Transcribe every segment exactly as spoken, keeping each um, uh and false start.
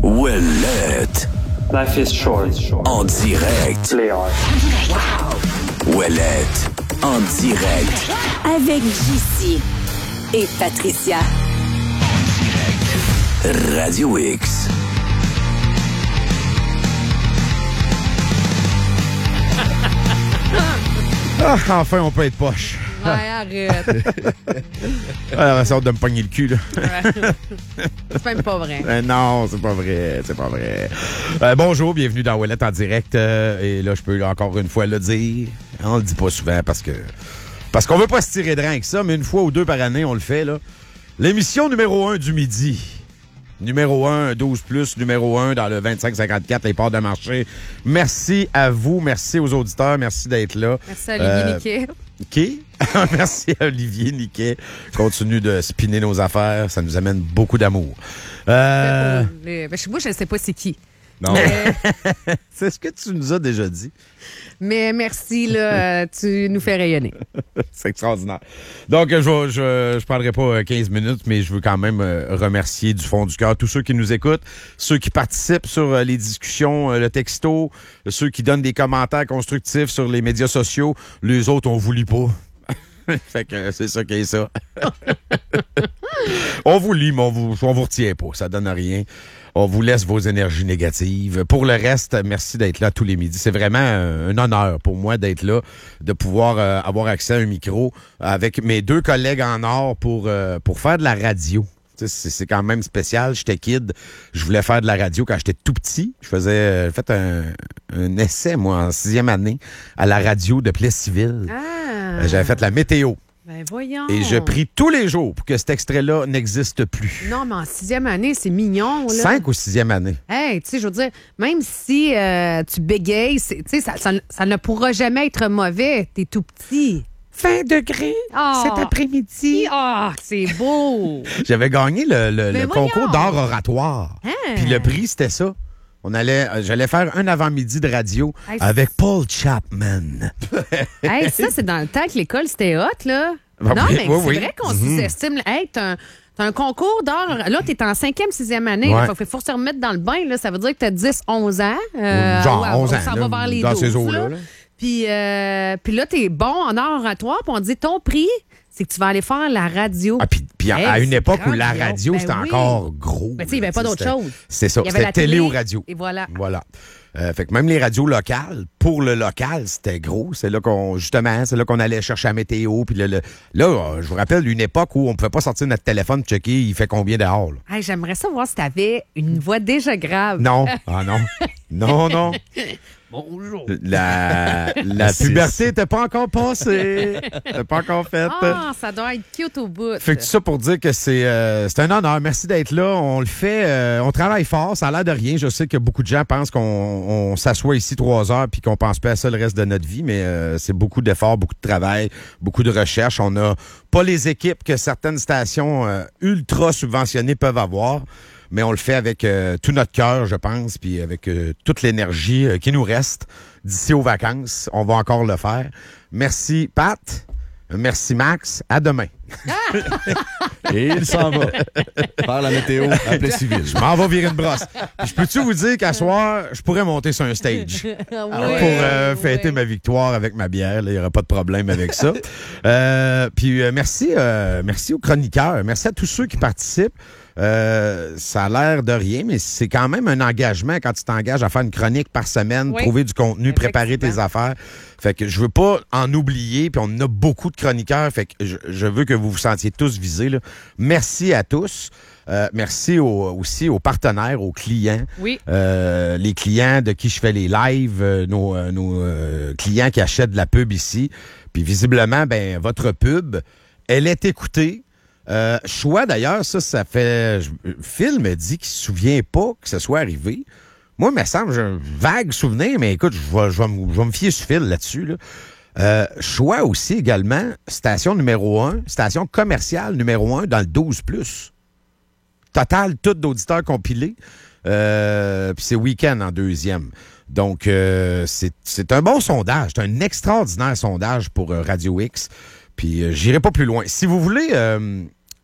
Ouellette. Life is short. En direct. Play hard. Ouellette. En direct. Avec J C et Patricia. Radio X. Ah, enfin, on peut être poche. Ouais, arrête. Ah, ça hâte de me pogner le cul, là. C'est même pas vrai. Euh, non, c'est pas vrai, c'est pas vrai. Euh, bonjour, bienvenue dans Ouellette en direct. Euh, et là, je peux encore une fois le dire. On le dit pas souvent parce que... Parce qu'on veut pas se tirer de rein avec ça, mais une fois ou deux par année, on le fait, là. L'émission numéro un du midi. Numéro un, douze plus, numéro un dans le vingt-cinq cinquante-quatre, les ports de marché. Merci à vous, merci aux auditeurs, merci d'être là. Merci à Olivier Euh, Niquet. Qui? Merci à Olivier Niquet. Continue de spinner nos affaires, ça nous amène beaucoup d'amour. Euh... Les- ben, moi, je ne sais pas c'est qui. Non. Mais, C'est ce que tu nous as déjà dit. mais merci, là, euh, tu nous fais rayonner. C'est extraordinaire. Donc, je ne je, je prendrai pas quinze minutes, mais je veux quand même euh, remercier du fond du cœur tous ceux qui nous écoutent, ceux qui participent sur euh, les discussions, euh, le texto, ceux qui donnent des commentaires constructifs sur les médias sociaux. Les autres, on vous lit pas. Fait que c'est ça qui est ça. On vous lit, mais on vous, on vous retient pas. Ça donne rien. On vous laisse vos énergies négatives. Pour le reste, merci d'être là tous les midis. C'est vraiment un, un honneur pour moi d'être là, de pouvoir euh, avoir accès à un micro avec mes deux collègues en or pour, euh, pour faire de la radio. C'est, c'est quand même spécial. J'étais kid. Je voulais faire de la radio quand j'étais tout petit. Je faisais euh, fait un, un essai, moi, en sixième année, à la radio de Plessisville. Ah! J'avais fait la météo. Ben voyons. Et je prie tous les jours pour que cet extrait-là n'existe plus. Non, mais en sixième année, c'est mignon, là. Cinq ou sixième année. Hey, tu sais, je veux dire, même si euh, tu bégayes, c'est- tu sais, ça, ça, ça ne pourra jamais être mauvais. T'es tout petit. vingt degrés Ah. cet après-midi. Ah, c'est beau. J'avais gagné le, le- Mais le voyons. concours d'art oratoire. Hein? Puis le prix, c'était ça. On allait, euh, j'allais faire un avant-midi de radio Hey, avec Paul Chapman. Hey, ça, c'est dans le temps que l'école, c'était hot, là. Ah non, oui, mais oui, c'est oui. vrai qu'on Mhm. sous-estime. Hey, t'as un, t'as un concours d'art. Là, t'es en cinquième, sixième année. Ouais. Il faut, faut se remettre dans le bain. Là. Ça veut dire que t'as dix, onze ans. Euh, Genre ouais, onze on ans, s'en là, va vers les dans douze, ces eaux-là. là. là. Puis, euh, puis là, t'es bon en art oratoire. Puis on dit ton prix, c'est que tu vas aller faire la radio. Ah, puis, puis à- Hey, à une c'est époque où la grandiose. radio, Ben c'était oui. encore gros. Ben, tu sais, il n'y avait pas là, d'autre c'était- chose. C'est ça. Il y avait C'était la télé télé, ou radio. et voilà. Voilà. Euh, fait que même les radios locales, pour le local, c'était gros. C'est là qu'on, justement, c'est là qu'on allait chercher la météo. Puis le, le- là, euh, je vous rappelle une époque où on pouvait pas sortir notre téléphone et checker il fait combien dehors. là. Hey, j'aimerais savoir si t'avais une voix déjà grave. Non. Ah non. Non, non. Bonjour. La, la puberté n'était pas encore passée. C'était pas encore faite. Ah, ça doit être cute au bout. Fait que tout ça pour dire que c'est euh, c'est un honneur. Merci d'être là. On le fait. euh, on travaille fort. Ça a l'air de rien. Je sais que beaucoup de gens pensent qu'on on s'assoit ici trois heures puis qu'on pense pas à ça le reste de notre vie, mais euh, c'est beaucoup d'efforts, beaucoup de travail, beaucoup de recherche. On n'a pas les équipes que certaines stations euh, ultra subventionnées peuvent avoir. Mais on le fait avec euh, tout notre cœur, je pense, puis avec euh, toute l'énergie euh, qui nous reste d'ici aux vacances. On va encore le faire. Merci, Pat. Merci, Max. À demain. Et il s'en va faire la météo à Plessisville. Je m'en vais virer une brosse. Puis je peux-tu vous dire qu'à soir, je pourrais monter sur un stage Ah pour ouais, euh, fêter ouais. ma victoire avec ma bière. Il n'y aura pas de problème avec ça. Euh, puis euh, merci, euh, merci aux chroniqueurs. Merci à tous ceux qui participent. Euh, ça a l'air de rien, mais c'est quand même un engagement quand tu t'engages à faire une chronique par semaine, Oui. trouver du contenu, préparer tes Effectivement. affaires. Fait que je veux pas en oublier, puis on a beaucoup de chroniqueurs, fait que je, je veux que vous vous sentiez tous visés, là. Merci à tous. Euh, merci au- aussi aux partenaires, aux clients. Oui. Euh, les clients de qui je fais les lives, euh, nos, euh, nos euh, clients qui achètent de la pub ici. Puis visiblement, ben votre pub, elle est écoutée. Euh, choix d'ailleurs, ça, ça fait... je- Phil me dit qu'il se souvient pas que ce soit arrivé. Moi, il me semble, j'ai un vague souvenir, mais écoute, je vais, je vais, me- je vais me fier sur Phil là-dessus. Là. Euh, choix aussi également, station numéro un, station commerciale numéro un dans le douze plus. Total, tout d'auditeurs compilés. Euh, Puis c'est Week-end en deuxième. Donc, euh, c'est c'est un bon sondage. C'est un extraordinaire sondage pour euh, Radio X. Puis euh, j'irai pas plus loin. Si vous voulez... euh,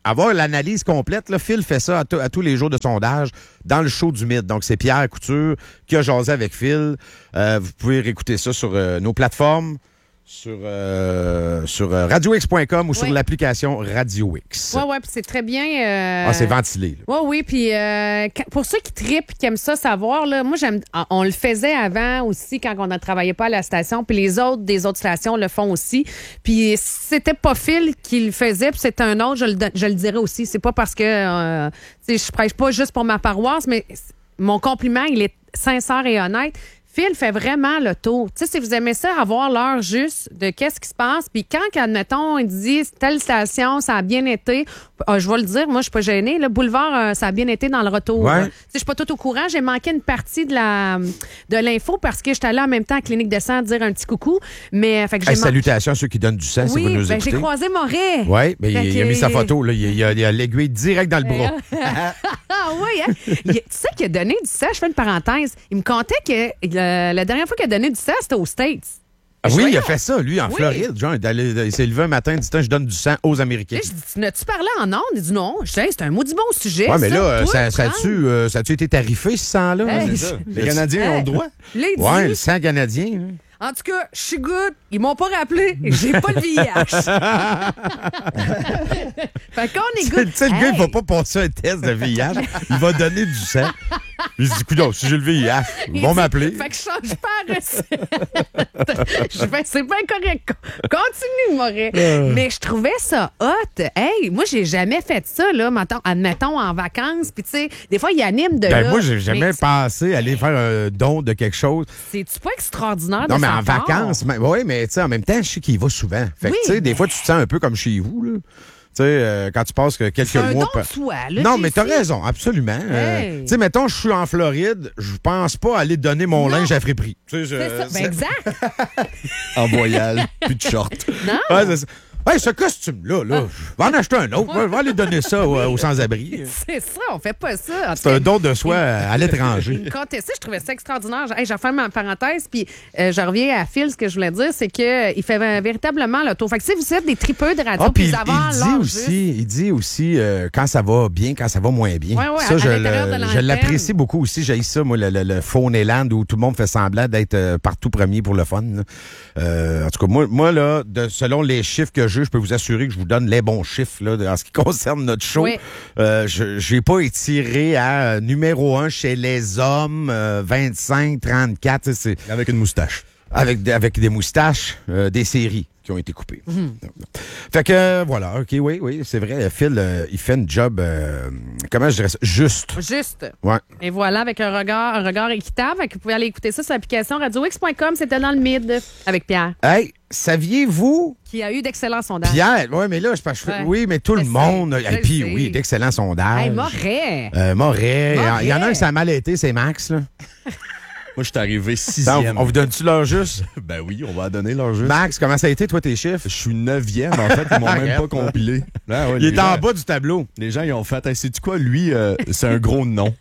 avoir l'analyse complète, là, Phil fait ça à, to- à tous les jours de sondage dans le show du Mythe. Donc, c'est Pierre Couture qui a jasé avec Phil. Euh, vous pouvez réécouter ça sur euh, nos plateformes, sur, euh, sur euh, radio x point com ou sur Oui. l'application Radio X. Oui, oui, puis c'est très bien. euh, Ah, c'est ventilé. là. Oui, oui, puis euh, quand- pour ceux qui trippent et qui aiment ça savoir, là, moi, j'aime. On, on le faisait avant aussi quand on ne travaillait pas à la station, puis les autres des autres stations le font aussi. Puis c'était pas Phil qui le faisait, puis c'est un autre, je le, don- je le dirais aussi. C'est pas parce que euh, tu sais, je prêche pas juste pour ma paroisse, mais mon compliment, il est sincère et honnête. Phil fait vraiment le tour. Tu sais, si vous aimez ça, avoir l'heure juste de qu'est-ce qui se passe, puis quand, admettons, il dit telle station, ça a bien été, ah, je vais le dire, moi, je suis pas gênée. Le boulevard, euh, ça a bien été dans le retour. Ouais. Tu sais, je suis pas tout au courant. J'ai manqué une partie de la de l'info parce que j'étais allée en même temps à la clinique de sang dire un petit coucou. Mais, fait que j'ai Hey, man- salutations à ceux qui donnent du sang, si Oui, vous nous ben, écoutez. j'ai croisé Moret. Oui, mais Fait il, il a que- mis sa photo. Là. Il, il a, il a l'aiguille direct dans le bras. Ah oui, hein? Il- tu sais qu'il a donné du sang, je fais une parenthèse. Il me contait que le- la dernière fois qu'il a donné du sang, c'était aux States. Ah Je oui, il voyais- a fait ça, lui, en Oui. Floride. Genre, il, allait- il s'est levé un matin, il dit Tiens, je donne du sang aux Américains. Là, je dis, tu n'as-tu parlé en ondes? Il dit non. Je dis, Hey, c'est un maudit bon sujet. Ouais, mais ça, là, euh, toi, ça, ça prends. a-tu euh, ça a-tu été tarifé, ce sang-là? Hey, C'est je- ça. Les Canadiens ont le droit. Là, il dit, Ouais, le sang canadien. hein. en tout cas, je suis good. Ils m'ont pas rappelé. J'ai pas le V I H. Fait qu'on est Tu good. sais, le gars, il va Hey, pas passer un test de V I H. Il va donner du sang. Il se dit, coudonc, si j'ai le V I H, ils il vont dit, m'appeler. Fait que je change pas la recette. Je fais, c'est bien correct. Continue, Moret. Euh. Mais je trouvais ça hot. Hey, moi, j'ai jamais fait ça, là, mettons, admettons, en vacances. Puis, tu sais, des fois, il anime de Ben, là. moi, j'ai jamais Mais pensé aller faire un don de quelque chose. c'est-tu pas extraordinaire Non, de mais sa en part? vacances. Oui, mais tu sais, en même temps, je sais qu'il y va souvent. Fait que, Oui, tu sais, des mais- fois, tu te sens un peu comme chez vous, là. Tu sais, euh, quand tu passes que quelques C'est un mois. don pa- de soi, là, non, j'ai mais t'as ici. raison, absolument. Euh, Hey. tu sais, mettons, je suis en Floride, je pense pas aller donner mon Non. linge à friperie. Tu sais, je- C'est ça. Ben, c'est- exact. En voyage, plus de short. Non. Ouais, c'est ça. Hey, ce costume-là, là, je vais en acheter un autre. Je vais aller donner ça aux, aux sans-abri. C'est ça, on fait pas ça. En tout C'est un cas, don de soi à l'étranger. il me contait ça, je trouvais ça extraordinaire. Hey, j'ai fait ma parenthèse, puis euh, je reviens à Phil. Ce que je voulais dire, c'est qu'il fait euh, véritablement le tour. Fait que si vous êtes des tripeux de radio, Ah, puis puis il, vous avez il dit l'âge aussi, juste- il dit aussi euh, quand ça va bien, quand ça va moins bien. Ouais, ouais, ça, à- je, à l'intérieur de le- je l'antenne. l'apprécie beaucoup aussi. J'ai ça, moi, le, le, le Phone-Land où tout le monde fait semblant d'être euh, partout premier pour le fun. là. Euh, en tout cas, moi, moi là, de, selon les chiffres que j'ai, je peux vous assurer que je vous donne les bons chiffres là, de- en ce qui concerne notre show. Oui. Euh, je n'ai pas étiré à euh, numéro un chez les hommes, euh, vingt-cinq, trente-quatre. C'est Avec une moustache. avec, des- avec des moustaches, euh, des séries qui ont été coupées. Mhm. Fait que, euh, voilà, OK, oui, oui, c'est vrai. Phil, euh, il fait une job, euh, comment je dirais ça, juste. Juste. Ouais. Et voilà, avec un regard, un regard équitable. Fait que vous pouvez aller écouter ça sur l'application radio x point com. C'était dans le mid avec Pierre, Hey, saviez-vous, qui a eu d'excellents sondages. Pierre, oui, mais là, je pense que je fais- Ouais. oui, mais tout Je le sais, monde, je et puis sais. oui, d'excellents sondages. Hey, Moret. Euh, Moret. Il y en a un Moret. qui ça a mal été, c'est Max, là. Moi, je suis arrivé Attends, sixième. on, on vous donne-tu l'heure juste? Ben oui, on va donner leur jeu. Max, comment ça a été, toi, tes chiffres? Je suis neuvième, en fait. Ils m'ont même pas compilé. Ah ouais, Il les est en gens- bas du tableau. Les gens, ils ont fait, hey, sais-tu quoi, lui, euh, c'est un gros nom.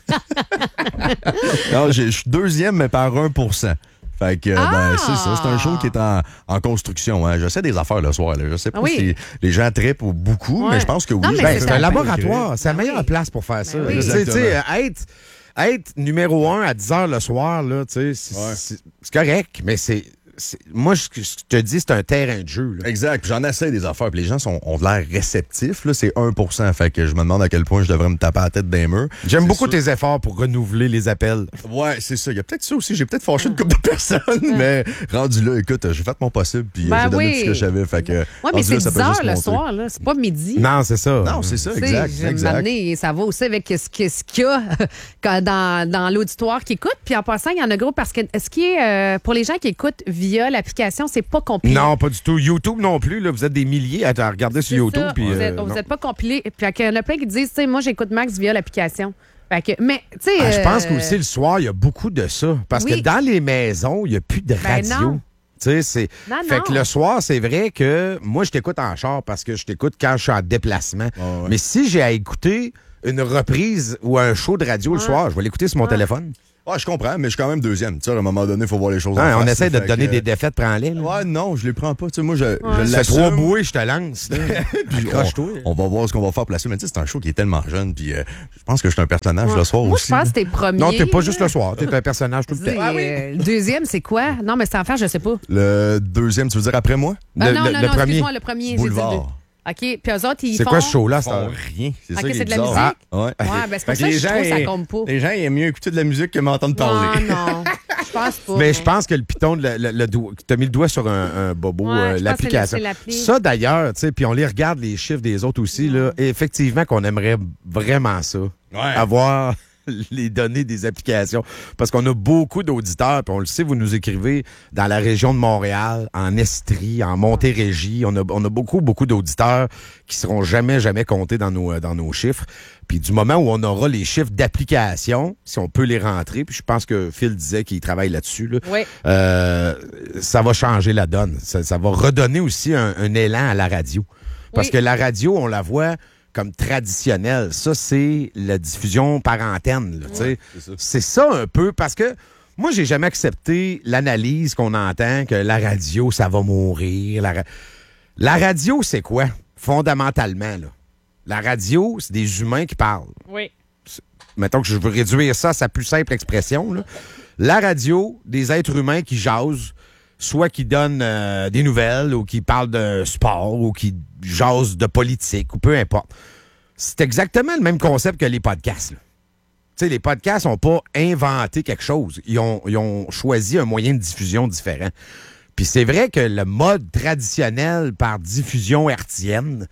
Non, j'ai- je suis deuxième, mais par un pour cent. Fait que, euh, Ah! ben, c'est ça. C'est un show qui est en, en construction. Hein. Je sais des affaires le soir. Là. Je sais pas Ah oui. si les gens trippent ou beaucoup, Ouais. mais je pense que oui. Non, mais je Ben, c'est c'est peux un ça. laboratoire. C'est la Ben meilleure oui. place pour faire ça. Ben oui. Tu sais, tu sais, Exactement. être, être numéro un à dix heures le soir, là, tu sais, c'est Ouais. c'est- c'est correct, mais c'est. c'est- Moi, je, je te dis, c'est un terrain de jeu. là. Exact. Puis J'en essaie des affaires. Puis les gens sont, ont de l'air réceptifs. Là, c'est un pour cent. Fait que je me demande à quel point je devrais me taper la tête des murs. J'aime C'est beaucoup sûr- tes efforts pour renouveler les appels. Ouais, c'est ça. Il y a peut-être ça aussi. J'ai peut-être fâché une couple de personnes, mais rendu là, écoute, j'ai fait mon possible. Puis euh, Ben j'ai donné oui. tout ce que je savais. Fait que, Ouais, mais rendu c'est là, ça dix peut heures juste le monter. soir, là. C'est pas midi. Non, c'est ça. Non, c'est ça, Tu sais, exact. je vais exact. m'amener, ça va aussi avec ce que- ce qu'il y a quand- dans, dans l'auditoire qui écoute. Puis en passant, il y en a gros parce que ce qui est euh, pour les gens qui écoutent via l'application, c'est pas compliqué. Non, pas du tout. YouTube non plus. Là, vous êtes des milliers à, à regarder sur C'est YouTube. ça. puis, vous euh, n'êtes non. pas compilé. Puis il y en a plein qui disent, tu sais, moi j'écoute Max via l'application. Fait que, mais tu sais, Ah, je pense euh, qu'aussi le soir, il y a beaucoup de ça. Parce oui. que dans les maisons, il n'y a plus de Ben radio. non. Tu sais, c'est. Non, Fait non. que le soir, c'est vrai que moi, je t'écoute en char parce que je t'écoute quand je suis en déplacement. Ah ouais. Mais si j'ai à écouter une reprise ou un show de radio le Ouais. soir, je vais l'écouter sur mon Ouais. téléphone. Ouais, je comprends, mais je suis quand même deuxième. Tu sais, à un moment donné, il faut voir les choses Ouais, en on face. essaie de te Fait donner que- des défaites, prends-les. là. Ouais, non, je les prends pas. Tu sais, moi, je, je Ça fait l'assume. trois bouées, je te lance. là. Puis Accroche-toi. on, on va voir ce qu'on va faire pour la suite. Mais tu sais, c'est un show qui est tellement jeune. Puis euh, je pense que je suis un personnage Ouais. le soir Moi, aussi. je pense là. que t'es premier. Non, t'es pas juste là. le soir. T'es un personnage tout le Dis, temps. euh, Le deuxième, c'est quoi? Non, mais c'est en faire, je sais pas. Le deuxième, tu veux dire après moi? Ah, Le- non, le- non, le non, premier. excuse-moi, le premier. j'ai dit le deux. Boulevard. OK, puis eux autres, ils C'est font... quoi ce show-là? Ils ça? font rien. C'est OK, ça qui c'est est de la bizarre. musique? Ah, ouais. Ouais, ben c'est pour Fait ça que les je gens, trouve que ça ils- compte pas. Les gens, ils aiment mieux écouter de la musique que m'entendre parler. Non, non, je pense pas. Mais je pense que le piton, le, le, le doigt- t'as mis le doigt sur un, un bobo, Ouais, euh, je pense que l'application. c'est l'appli. Ça, d'ailleurs, tu sais, puis on les regarde, les chiffres des autres aussi, là, et effectivement qu'on aimerait vraiment ça. Ouais. Avoir les données des applications. Parce qu'on a beaucoup d'auditeurs, puis on le sait, vous nous écrivez dans la région de Montréal, en Estrie, en Montérégie. On a, on a beaucoup, beaucoup d'auditeurs qui seront jamais, jamais comptés dans nos, dans nos chiffres. Puis du moment où on aura les chiffres d'application, si on peut les rentrer, puis je pense que Phil disait qu'il travaille là-dessus, là, Oui. euh, ça va changer la donne. Ça, ça va redonner aussi un, un élan à la radio. Parce Oui. que la radio, on la voit comme traditionnelle. Ça, c'est la diffusion par antenne. là, tu sais. c'est ça. C'est ça un peu, parce que moi, j'ai jamais accepté l'analyse qu'on entend que la radio, ça va mourir. La, ra- la radio, c'est quoi? Fondamentalement, là. La radio, c'est des humains qui parlent. Oui. Mettons que je veux réduire ça à sa plus simple expression. là. La radio, des êtres humains qui jasent, soit qui donnent euh, des nouvelles, ou qui parlent de sport, ou qui jasent de politique, ou peu importe. C'est exactement le même concept que les podcasts. là. Tu sais, les podcasts n'ont pas inventé quelque chose. Ils ont, ils ont choisi un moyen de diffusion différent. Puis c'est vrai que le mode traditionnel par diffusion hertzienne,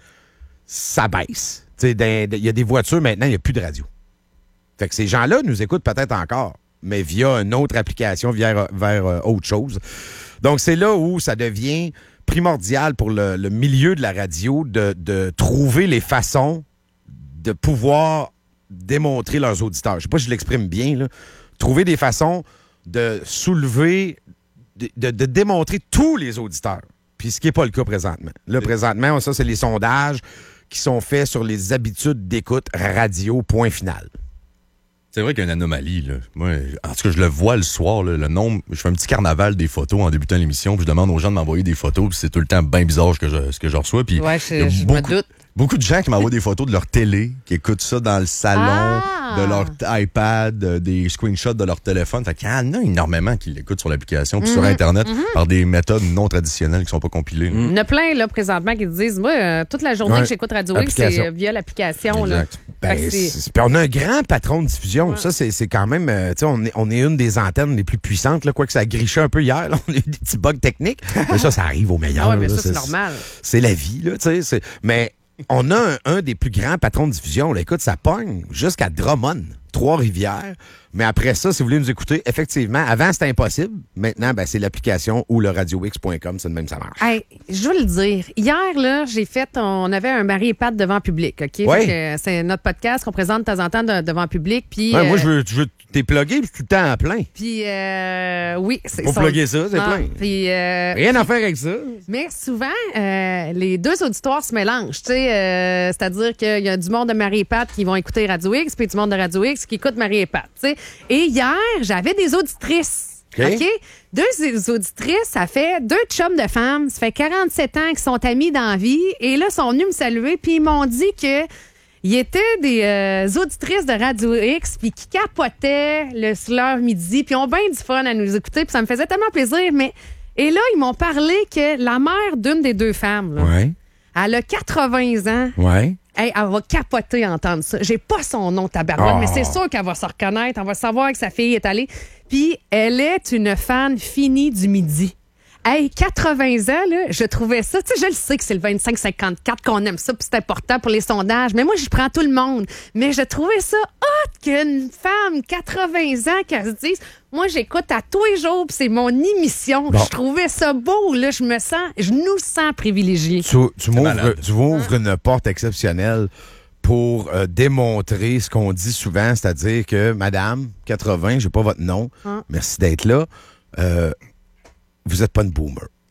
ça baisse. Tu sais, dans- il y a des voitures maintenant, il n'y a plus de radio. Fait que ces gens-là nous écoutent peut-être encore, mais via une autre application, via, vers euh, autre chose. Donc, c'est là où ça devient primordial pour le, le milieu de la radio de, de trouver les façons de pouvoir démontrer leurs auditeurs. Je sais pas si je l'exprime bien, là. Trouver des façons de soulever, de, de- de démontrer tous les auditeurs. Puis ce qui n'est pas le cas présentement. Là, présentement, ça, c'est les sondages qui sont faits sur les habitudes d'écoute radio, point final. C'est vrai qu'il y a une anomalie. Là. Moi, en tout cas, je le vois le soir, là, le nombre. Je fais un petit carnaval des photos en débutant l'émission, puis je demande aux gens de m'envoyer des photos, puis c'est tout le temps bien bizarre ce que je, ce que je reçois. Puis Ouais, il y a je, je me beaucoup, doute. beaucoup de gens qui m'envoient des photos de leur télé, qui écoutent ça dans le salon, Ah! de leur t- iPad, euh, des screenshots de leur téléphone. Fait qu'il y en a énormément qui l'écoutent sur l'application, puis sur Internet, par des méthodes non traditionnelles qui sont pas compilées. là. Il y en a plein, là, présentement, qui disent, moi, euh, toute la journée Ouais. que j'écoute Radio X, c'est Application. euh, via l'application, là. Exact. Ben, Fait que c'est- c'est- puis on a un grand patron de diffusion. Ça, c'est c'est quand même... euh, tu sais, on est, on est une des antennes les plus puissantes. Là, quoique ça a griché un peu hier. Là, on a eu des petits bugs techniques. Mais ça, ça arrive au meilleur. Ah ouais, mais là, ça, c'est normal. C'est la vie, là, tu sais. c'est- Mais on a un, un des plus grands patrons de diffusion. Là, écoute, ça pogne jusqu'à Drummond, Trois-Rivières. Mais après ça, si vous voulez nous écouter, effectivement, avant, c'était impossible. Maintenant, ben, c'est l'application ou le radio x point com. C'est de même, ça marche. Hey, je veux le dire. Hier, là, j'ai fait, on avait un mari et Pat devant public, OK? Ouais. Fait que c'est notre podcast qu'on présente de temps en temps de- devant public. Puis, Ouais, Moi, euh, je veux, je veux t'es plugué puis tout le temps à plein. Puis, euh, oui, c'est Faut son- plugger ça, c'est Non, plein. Puis, euh, Rien à faire avec ça. mais souvent, euh, les deux auditoires se mélangent. Tu sais, euh, c'est-à-dire qu'il y a du monde de Marie et Pat qui vont écouter Radio X, puis du monde de Radio X qui écoute Marie et Pat. Tu sais. Et hier, j'avais des auditrices. OK. OK? Deux auditrices, ça fait deux chums de femmes. Ça fait quarante-sept ans qu'ils sont amis dans la vie. Et là, ils sont venus me saluer, puis ils m'ont dit que ils étaient des euh, auditrices de Radio X, puis qui capotaient le sur leur midi, puis ont bien du fun à nous écouter, puis ça me faisait tellement plaisir. Mais et là, ils m'ont parlé que la mère d'une des deux femmes, là, Ouais. elle a quatre-vingts ans. Ouais. Hey, elle va capoter à entendre ça. J'ai pas son nom, tabarouette, Oh. mais c'est sûr qu'elle va se reconnaître. Elle va savoir que sa fille est allée. Puis, elle est une fan finie du midi. Hey, quatre-vingts ans, là, je trouvais ça. Tu sais, je le sais que c'est le vingt-cinq cinquante-quatre qu'on aime ça, puis c'est important pour les sondages. Mais moi, je prends tout le monde. Mais je trouvais ça hot qu'une femme, quatre-vingts ans, qu'elle se dise, moi, j'écoute à tous les jours, puis c'est mon émission. Bon. Je trouvais ça beau, là. Je me sens, je nous sens privilégiés. Tu, tu m'ouvres, malade. tu m'ouvres une porte exceptionnelle pour euh, démontrer ce qu'on dit souvent, c'est-à-dire que, madame, quatre-vingts, j'ai pas votre nom, Hein? merci d'être là, euh, vous êtes pas une boomer.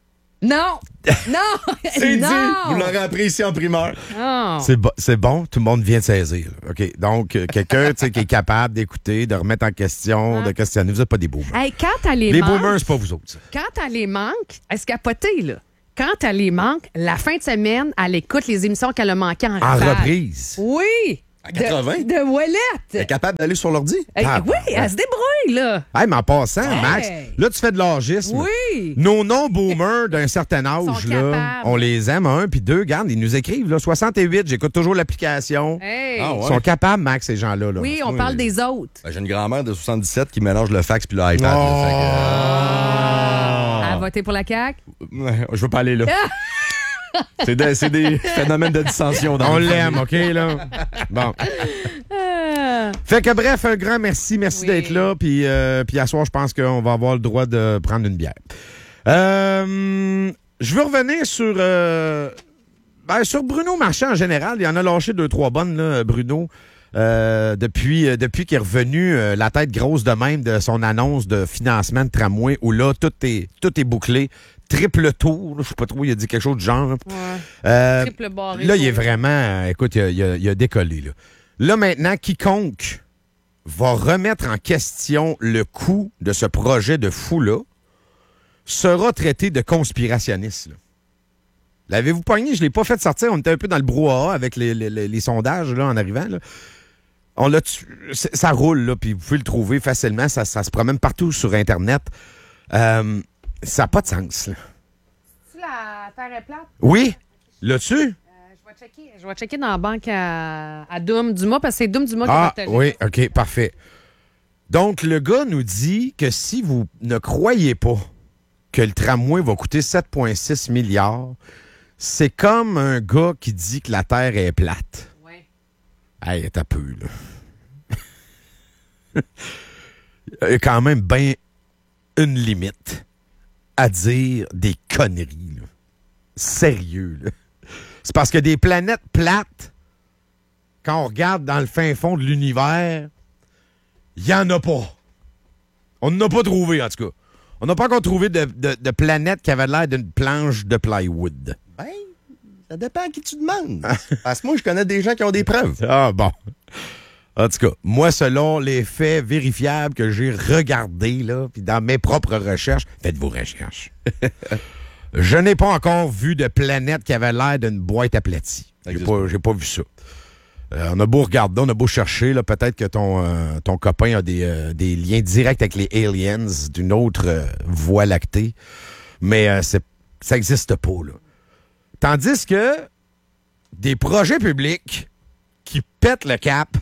Non! Non! C'est non! dit! Vous l'aurez appris ici en primeur. Oh. C'est bon, c'est bon, tout le monde vient de saisir. OK. Donc, euh, quelqu'un tu sais, qui est capable d'écouter, de remettre en question, Ah. de questionner. Vous n'êtes pas des boomers. Hey, quand t'as les, Les manques, boomers, c'est pas vous autres. ça. quand t'as les manques, est-ce capoté, là? Quand t'as les manques, la fin de semaine, elle écoute les émissions qu'elle a manquées en En rafale. reprise. Oui! À quatre-vingts? De, de Elle est Ouellette. capable d'aller sur l'ordi? Hey, Ah, oui, ouais. elle se débrouille, là. Hey, mais en passant, Hey. Max, là, tu fais de l'âgisme. Oui. Nos non-boomers d'un certain âge, Sont là, capables. on les aime, un, puis deux, regarde, ils nous écrivent, là, soixante-huit, j'écote toujours l'application. Hey. Ah, ouais. Ils sont capables, Max, ces gens-là. Là. Oui, on Oui. parle des autres. Ben, j'ai une grand-mère de soixante-dix-sept qui mélange le fax puis le iPad. là, Oh. fait que, Elle a voté pour la C A Q. euh, ouais, je veux pas aller là. c'est, des, c'est des phénomènes de dissension dans On le l'aime, OK, là? Bon. Ah. Fait que bref, un grand merci. Merci Oui. d'être là. Puis, euh, puis à soir, je pense qu'on va avoir le droit de prendre une bière. Euh, je veux revenir sur, euh, ben, sur Bruno Marchand en général. Il en a lâché deux, trois bonnes, là, Bruno. Euh, depuis euh, depuis qu'il est revenu euh, la tête grosse de même de son annonce de financement de tramway où là, tout est, tout est bouclé. Triple tour. là, Je sais pas trop, il a dit quelque chose du genre. là. Ouais. Euh, Triple barré. Là, il est vraiment... euh, écoute, il a, il a- il a décollé. Là. là, maintenant, quiconque va remettre en question le coût de ce projet de fou-là sera traité de conspirationniste. là. L'avez-vous pogné? Je ne l'ai pas fait sortir. On était un peu dans le brouhaha avec les, les- les- les sondages là, en arrivant. Là. On l'a tu- c'est- ça roule, là, puis vous pouvez le trouver facilement. Ça, ça se promène partout sur Internet. Euh, ça n'a pas de sens. là. La terre est plate. Oui? L'as-tu? Je vais checker. Je vais checker dans la banque à, à Doom Dumas parce que c'est Doom Dumas qui a Ah, partagé. oui, OK, parfait. Donc, le gars nous dit que si vous ne croyez pas que le tramway va coûter sept virgule six milliards, c'est comme un gars qui dit que la Terre est plate. Ouais. Hey, t'as peu, là. Il y a quand même bien une limite à dire des conneries, là. Sérieux, là. C'est parce que des planètes plates, quand on regarde dans le fin fond de l'univers, il n'y en a pas. On n'en a pas trouvé, en tout cas. On n'a pas encore trouvé de, de, de planète qui avait l'air d'une planche de plywood. Ben, ça dépend à qui tu demandes. Parce que moi, je connais des gens qui ont des preuves. Ah bon. En tout cas, moi, selon les faits vérifiables que j'ai regardés, là, puis dans mes propres recherches, faites vos recherches. Je n'ai pas encore vu de planète qui avait l'air d'une boîte aplatie. J'ai Existe pas, j'ai pas vu ça. Euh, on a beau regarder, on a beau chercher, là, peut-être que ton, euh, ton copain a des, euh, des liens directs avec les aliens d'une autre euh, voie lactée, mais euh, c'est, ça n'existe pas. Là. Tandis que des projets publics qui pètent le cap,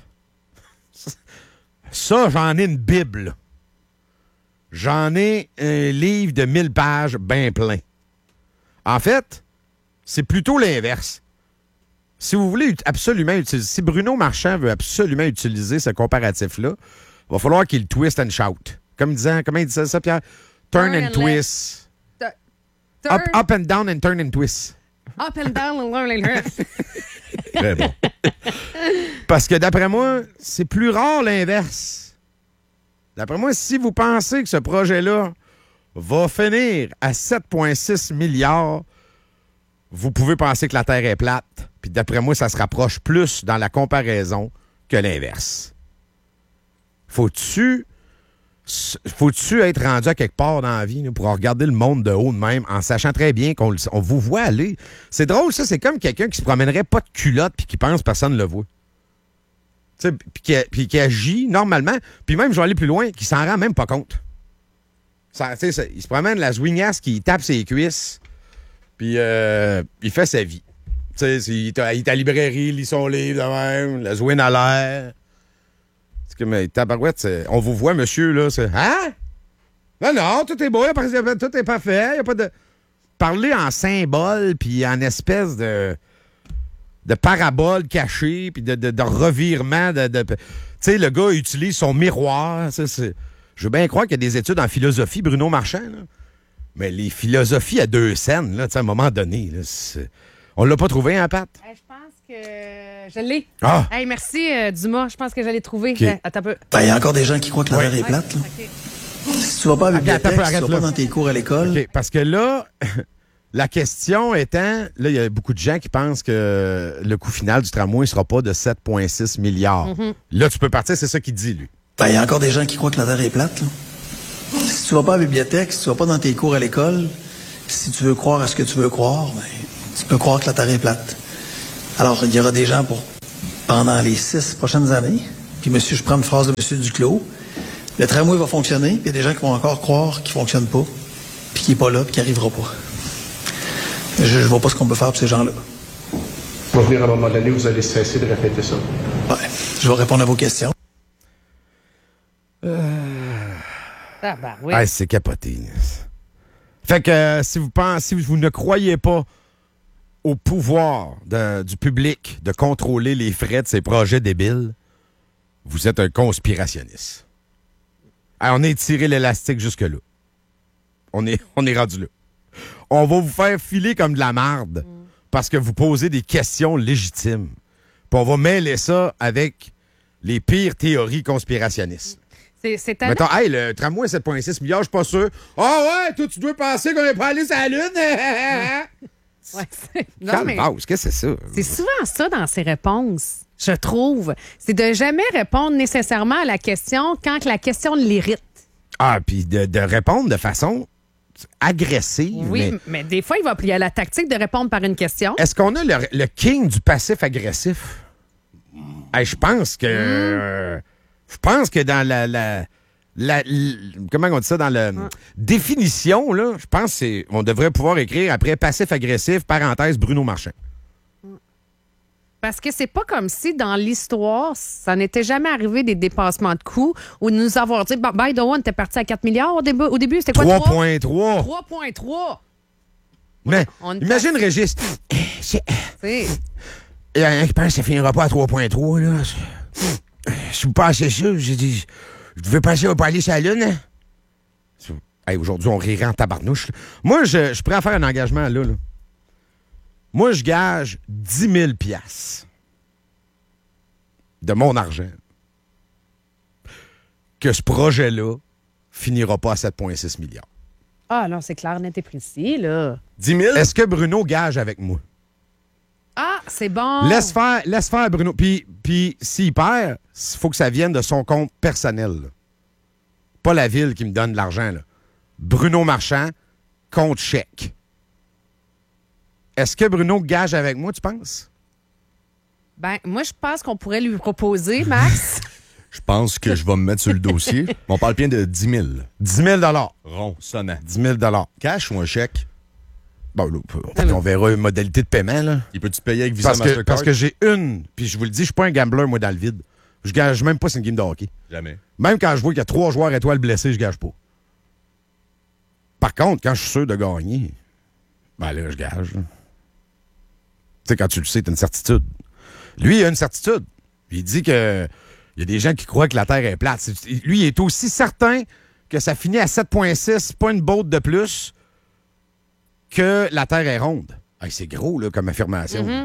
ça, j'en ai une Bible. J'en ai un livre de mille pages bien plein. En fait, c'est plutôt l'inverse. Si vous voulez absolument utiliser, si Bruno Marchand veut absolument utiliser ce comparatif-là, il va falloir qu'il twist and shout. Comme disant, comment il disait ça, Pierre? Turn, Turn and and twist. Turn Up, up and down and turn and twist. up and down and learn and learn. Très bon. Parce que d'après moi, c'est plus rare l'inverse. D'après moi, si vous pensez que ce projet-là va finir à sept virgule six milliards, vous pouvez penser que la Terre est plate. Puis d'après moi, ça se rapproche plus dans la comparaison que l'inverse. Faut-tu faut-tu être rendu à quelque part dans la vie là, pour regarder le monde de haut de même en sachant très bien qu'on le- on vous voit aller? C'est drôle, ça. C'est comme quelqu'un qui se promènerait pas de culotte puis qui pense que personne ne le voit. Tu sais, Puis qui, puis qui agit normalement. Puis même, je vais aller plus loin, qui s'en rend même pas compte. Ça, tu sais, ça- il se promène la swingasse qui tape ses cuisses puis euh, il fait sa vie. Tu sais, c'est- il est à il est à la librairie, il lit son livre de même, la zwin à l'air. C'est comme, mais tabarouette, c'est- on vous voit, monsieur, là, c'est... Hein? Non, non, tout est beau, y a pas- y a- tout est parfait, y a pas de... Parler en symbole, puis en espèce de... de parabole cachée, puis de, de, de revirement, de... de- tu sais, le gars utilise son miroir, ça, c'est... Je veux bien croire qu'il y a des études en philosophie, Bruno Marchand, là. Mais les philosophies à deux scènes, là, tu sais, à un moment donné, là, c'est... On l'a pas trouvé, hein, Pat? Hey, je pense que je l'ai. Ah! Hey, merci, euh, Dumas. Je pense que je l'ai trouvé. OK. Hey, attends un peu. Ben, il y a encore des gens qui croient que la Terre est plate. là. OK. Si tu vas pas à la Ok, attends un bibliothèque, peu, si tu arrête vas là. pas dans tes cours à l'école, OK, parce que là, La question étant, là, il y a beaucoup de gens qui pensent que le coût final du tramway ne sera pas de sept virgule six milliards. Mm-hmm. Là, tu peux partir, c'est ça qu'il dit, lui. Ben, il y a encore des gens qui croient que la Terre est plate, là. Si tu vas pas à la bibliothèque, si tu vas pas dans tes cours à l'école, si tu veux croire à ce que tu veux croire, ben, tu peux croire que la Terre est plate. Alors, il y aura des gens pour, pendant les six prochaines années, puis monsieur, je prends une phrase de monsieur Duclos, le tramway va fonctionner, puis il y a des gens qui vont encore croire qu'il fonctionne pas, puis qu'il est pas là, puis qu'il arrivera pas. Je, je vois pas ce qu'on peut faire pour ces gens-là. Va venir à un moment donné, vous allez cesser de répéter ça. Ouais, je vais répondre à vos questions. Euh... Ah ben, oui. Ah, c'est capoté. Fait que euh, si vous pensez, si vous ne croyez pas au pouvoir de, du public de contrôler les frais de ces projets débiles, vous êtes un conspirationniste. Ah, on est tiré l'élastique jusque-là. On est, on est rendu là. On va vous faire filer comme de la marde mm. parce que vous posez des questions légitimes. Puis on va mêler ça avec les pires théories conspirationnistes. C'est, c'est tellement... Mettons, hey, le tramway sept virgule six milliards, je suis pas sûr. Ah oh, ouais, toi, tu dois penser qu'on n'est pas allé sur la Lune. ouais, c'est... Non, Calme, mais... qu'est-ce que c'est ça? C'est souvent ça dans ses réponses, je trouve. C'est de jamais répondre nécessairement à la question quand la question l'irrite. Ah, puis de, de répondre de façon agressive. Oui, mais... mais des fois, il va plier à la tactique de répondre par une question. Est-ce qu'on a le, le king du passif agressif? Hey, je pense que... Mm. Euh, je pense que dans la... la, la, la comment on dit ça? Dans la mm. définition, là, je pense qu'on devrait pouvoir écrire après passif agressif, parenthèse, Bruno Marchand. Parce que c'est pas comme si, dans l'histoire, ça n'était jamais arrivé des dépassements de coûts ou de nous avoir dit, bah, by the way, on était parti à quatre milliards au début. Au début, c'était quoi? trois virgule trois. trois virgule trois. Mais on imagine, passe... Régis. C'est... Il y a un qui pense que ça finira pas à trois virgule trois, là. Je suis pas assez sûr. J'ai dit, je devais passer au aller sur la Lune. Hein? Hey, aujourd'hui, on rirait en tabarnouche. Là. Moi, je, je suis prêt à faire un engagement là, là. Moi, je gage dix mille piastres de mon argent que ce projet-là finira pas à sept virgule six milliards. Ah non, c'est clair, net et précis, là. dix mille? Est-ce que Bruno gage avec moi? Ah, c'est bon. Laisse faire, laisse faire Bruno. Puis, puis s'il perd, il faut que ça vienne de son compte personnel. Là. Pas la ville qui me donne de l'argent. Là. Bruno Marchand, compte chèque. Est-ce que Bruno gage avec moi, tu penses? Ben, moi, je pense qu'on pourrait lui proposer, Max. Je pense que je vais me mettre sur le dossier. On parle bien de dix mille. dix mille dollars. Rond, sonnant. dix mille dollars. Cash ou un chèque? Bon, là, on, on verra une modalité de paiement, là. Il peut-tu payer avec Visa parce que, Mastercard? Parce que j'ai une, puis je vous le dis, je suis pas un gambler, moi, dans le vide. Je gage même pas sur une game de hockey. Jamais. Même quand je vois qu'il y a trois joueurs étoiles blessés, je gage pas. Par contre, quand je suis sûr de gagner, ben là, je gage. Tu sais, quand tu le sais, t'as une certitude. Lui, il a une certitude. Il dit que il y a des gens qui croient que la Terre est plate. C'est, lui, il est aussi certain que ça finit à sept virgule six, pas une botte de plus, que la Terre est ronde. Hey, c'est gros, là, comme affirmation. Mm-hmm.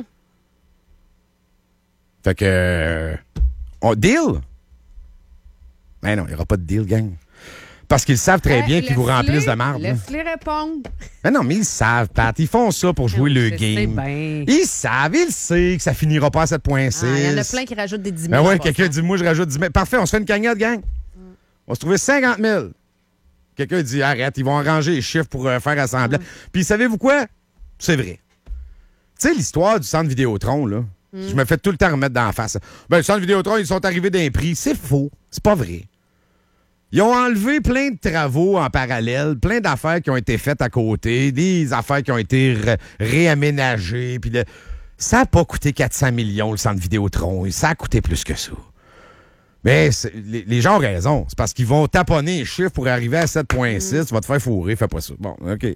Fait que... Euh, on deal? Ben non, il n'y aura pas de deal, gang. Parce qu'ils savent très bien qu'ils vous remplissent de marde. Laisse-les répondre. Ben non, mais ils savent, Pat. Ils font ça pour jouer non, le game. Bien. Ils savent, ils le savent que ça finira pas à sept virgule six. Il ah, y en a plein qui rajoutent des dix mille. Ben oui, quelqu'un dit, moi, je rajoute dix mille. Parfait, on se fait une cagnotte, gang. Mm. On va se trouver cinquante mille. Quelqu'un dit, arrête, ils vont arranger les chiffres pour euh, faire assembler. Mm. Puis savez-vous quoi? C'est vrai. Tu sais, l'histoire du centre Vidéotron, là, mm. je me fais tout le temps remettre dans la face. Ben, le centre Vidéotron, ils sont arrivés d'un prix. C'est faux. C'est pas vrai. Ils ont enlevé plein de travaux en parallèle, plein d'affaires qui ont été faites à côté, des affaires qui ont été ré- réaménagées. Puis le... Ça n'a pas coûté quatre cents millions, le centre Vidéotron. Ça a coûté plus que ça. Mais les, les gens ont raison. C'est parce qu'ils vont taponner les chiffres pour arriver à sept virgule six. Mm. Tu vas te faire fourrer, fais pas ça. Bon, OK.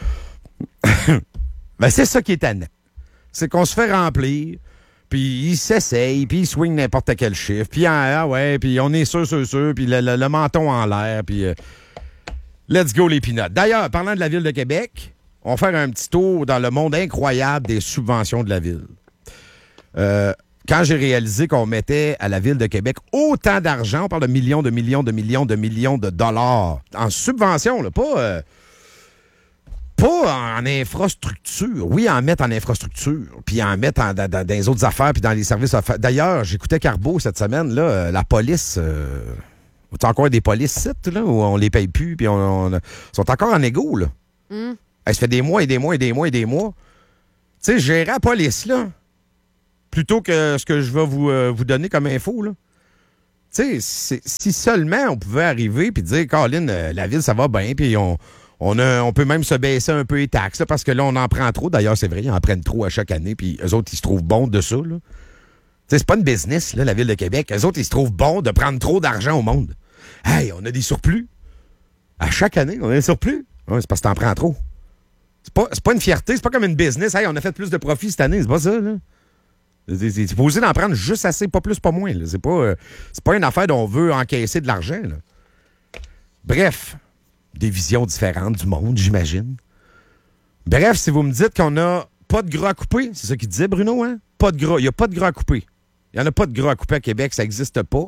Ben, c'est ça qui est tannant. C'est qu'on se fait remplir, puis il s'essaye, puis il swing n'importe quel chiffre, puis ah ouais, puis on est sûr, sûr, sûr, puis le, le, le menton en l'air, puis euh, let's go les peanuts. D'ailleurs, parlant de la Ville de Québec, on va faire un petit tour dans le monde incroyable des subventions de la Ville. Euh, quand j'ai réalisé qu'on mettait à la Ville de Québec autant d'argent, on parle de millions, de millions, de millions, de millions de dollars en subventions, là, pas... Euh, Pas en infrastructure. Oui, en mettre en infrastructure, puis en mettre en, dans, dans les autres affaires, puis dans les services. Affaires. D'ailleurs, j'écoutais Carbo cette semaine, là, euh, la police. Euh, t'as encore des polices sites, là, où on les paye plus, puis on, on, sont encore en égo, là. Mm. Ça fait des mois et des mois et des mois et des mois. Tu sais, gérer la police, là, plutôt que ce que je vais vous, euh, vous donner comme info, là. Tu sais, si seulement on pouvait arriver puis dire, Colin, euh, la ville, ça va bien, puis on. On, a, on peut même se baisser un peu les taxes, là, parce que là, on en prend trop. D'ailleurs, c'est vrai, ils en prennent trop à chaque année, puis eux autres, ils se trouvent bons de ça. Là. C'est pas une business, là, la Ville de Québec. Eux autres, ils se trouvent bons de prendre trop d'argent au monde. Hey, on a des surplus. À chaque année, on a des surplus. Ouais, c'est parce que t'en prends trop. C'est pas, c'est pas une fierté, c'est pas comme une business. Hey, on a fait plus de profit cette année, c'est pas ça, là. C'est, c'est supposé d'en prendre juste assez, pas plus, pas moins. Là. C'est pas, euh, c'est pas une affaire dont on veut encaisser de l'argent. Là. Bref. Des visions différentes du monde, j'imagine. Bref, si vous me dites qu'on n'a pas de gras à couper, c'est ça qu'il disait, Bruno, hein? Pas de gras. Il n'y a pas de gras à couper. Il n'y en a pas de gras à couper à Québec, ça n'existe pas.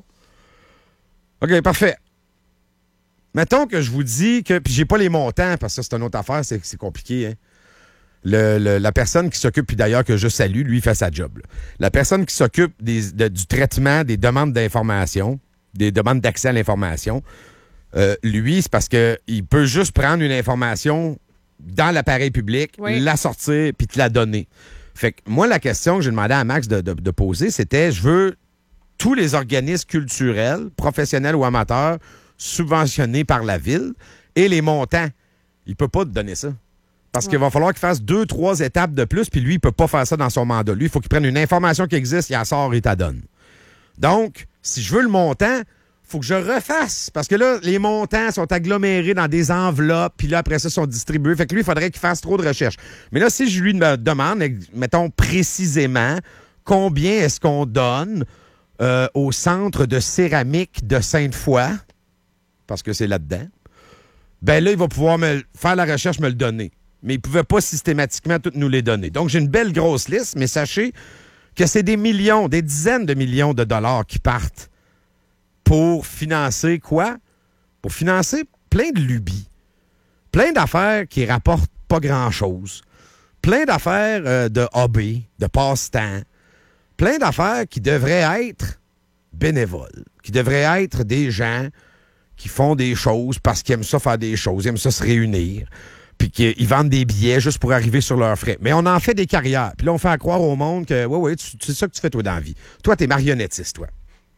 OK, parfait. Mettons que je vous dis que... Puis j'ai pas les montants, parce que ça, c'est une autre affaire, c'est, c'est compliqué, hein? Le, le, la personne qui s'occupe, puis d'ailleurs que je salue, lui, il fait sa job. Là. La personne qui s'occupe des, de, du traitement des demandes d'information, des demandes d'accès à l'information... Euh, lui, c'est parce qu'il peut juste prendre une information dans l'appareil public, oui. la sortir puis te la donner. Fait que moi, la question que j'ai demandé à Max de, de, de poser, c'était, je veux tous les organismes culturels, professionnels ou amateurs, subventionnés par la Ville et les montants. Il peut pas te donner ça. Parce ouais. qu'il va falloir qu'il fasse deux, trois étapes de plus, puis lui, il peut pas faire ça dans son mandat. Lui, il faut qu'il prenne une information qui existe, il la sort et t'a donne. Donc, si je veux le montant... faut que je refasse. Parce que là, les montants sont agglomérés dans des enveloppes, puis là, après ça, sont distribués. Fait que lui, il faudrait qu'il fasse trop de recherches. Mais là, si je lui demande, mettons précisément, combien est-ce qu'on donne euh, au centre de céramique de Sainte-Foy, parce que c'est là-dedans, ben là, il va pouvoir me faire la recherche, me le donner. Mais il ne pouvait pas systématiquement tout nous les donner. Donc, j'ai une belle grosse liste, mais sachez que c'est des millions, des dizaines de millions de dollars qui partent pour financer quoi? Pour financer plein de lubies. Plein d'affaires qui rapportent pas grand-chose. Plein d'affaires euh, de hobby, de passe-temps. Plein d'affaires qui devraient être bénévoles. Qui devraient être des gens qui font des choses parce qu'ils aiment ça faire des choses. Ils aiment ça se réunir. Puis qu'ils vendent des billets juste pour arriver sur leurs frais. Mais on en fait des carrières. Puis là, on fait croire au monde que, ouais, ouais, c'est ça que tu fais toi dans la vie. Toi, t'es marionnettiste, toi.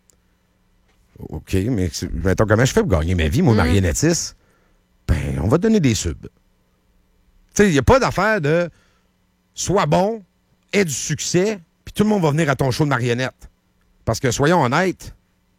OK, mais mettons, comment je fais pour gagner ma vie, moi, mmh. marionnettiste? Ben, on va te donner des subs. Tu sais, il n'y a pas d'affaire de sois bon, aie du succès, puis tout le monde va venir à ton show de marionnette. Parce que, soyons honnêtes,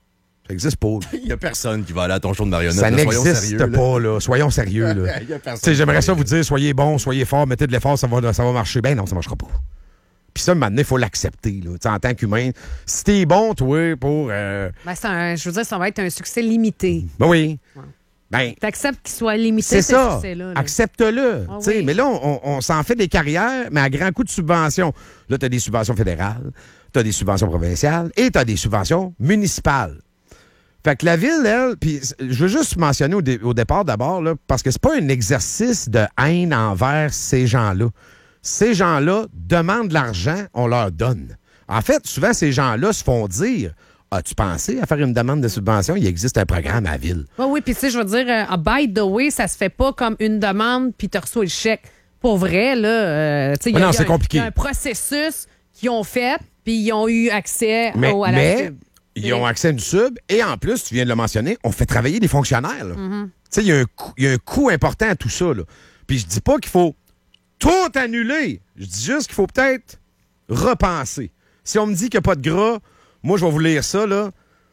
ça n'existe pas. Il n'y a personne qui va aller à ton show de marionnette. Ça là, n'existe pas, là. Soyons sérieux, là. Tu sais, j'aimerais ça vous dire, soyez bon, soyez fort, mettez de l'effort, ça va, ça va marcher. Ben non, ça ne marchera pas. Puis ça, maintenant, il faut l'accepter, là, en tant qu'humain. Si t'es bon, toi, pour... Euh... Ben, c'est un, je veux dire, ça va être un succès limité. Ben oui. Ouais. Ben, t'acceptes qu'il soit limité, c'est ce ça. succès-là. Là. Accepte-le. Ah, oui. Mais là, on, on s'en fait des carrières, mais à grand coup de subventions. Là, t'as des subventions fédérales, t'as des subventions provinciales et t'as des subventions municipales. Fait que la ville, elle, puis je veux juste mentionner au, dé, au départ d'abord, là, parce que c'est pas un exercice de haine envers ces gens-là. Ces gens-là demandent de l'argent, on leur donne. En fait, souvent, ces gens-là se font dire « As-tu pensé à faire une demande de subvention? Il existe un programme à la ville. » Oui, oui, puis tu sais, je veux dire, uh, by the way, ça se fait pas comme une demande puis tu reçois le chèque. Pour vrai, là, euh, tu sais, il y, non, c'est compliqué. y a un processus qu'ils ont fait puis ils ont eu accès mais, au, à la mais, sub. Ils ont accès à une sub et en plus, tu viens de le mentionner, on fait travailler des fonctionnaires. Mm-hmm. Tu sais, il y, y a un coût important à tout ça. Là. Puis je dis pas qu'il faut tout annuler. Je dis juste qu'il faut peut-être repenser. Si on me dit qu'il n'y a pas de gras, moi, je vais vous lire ça, là.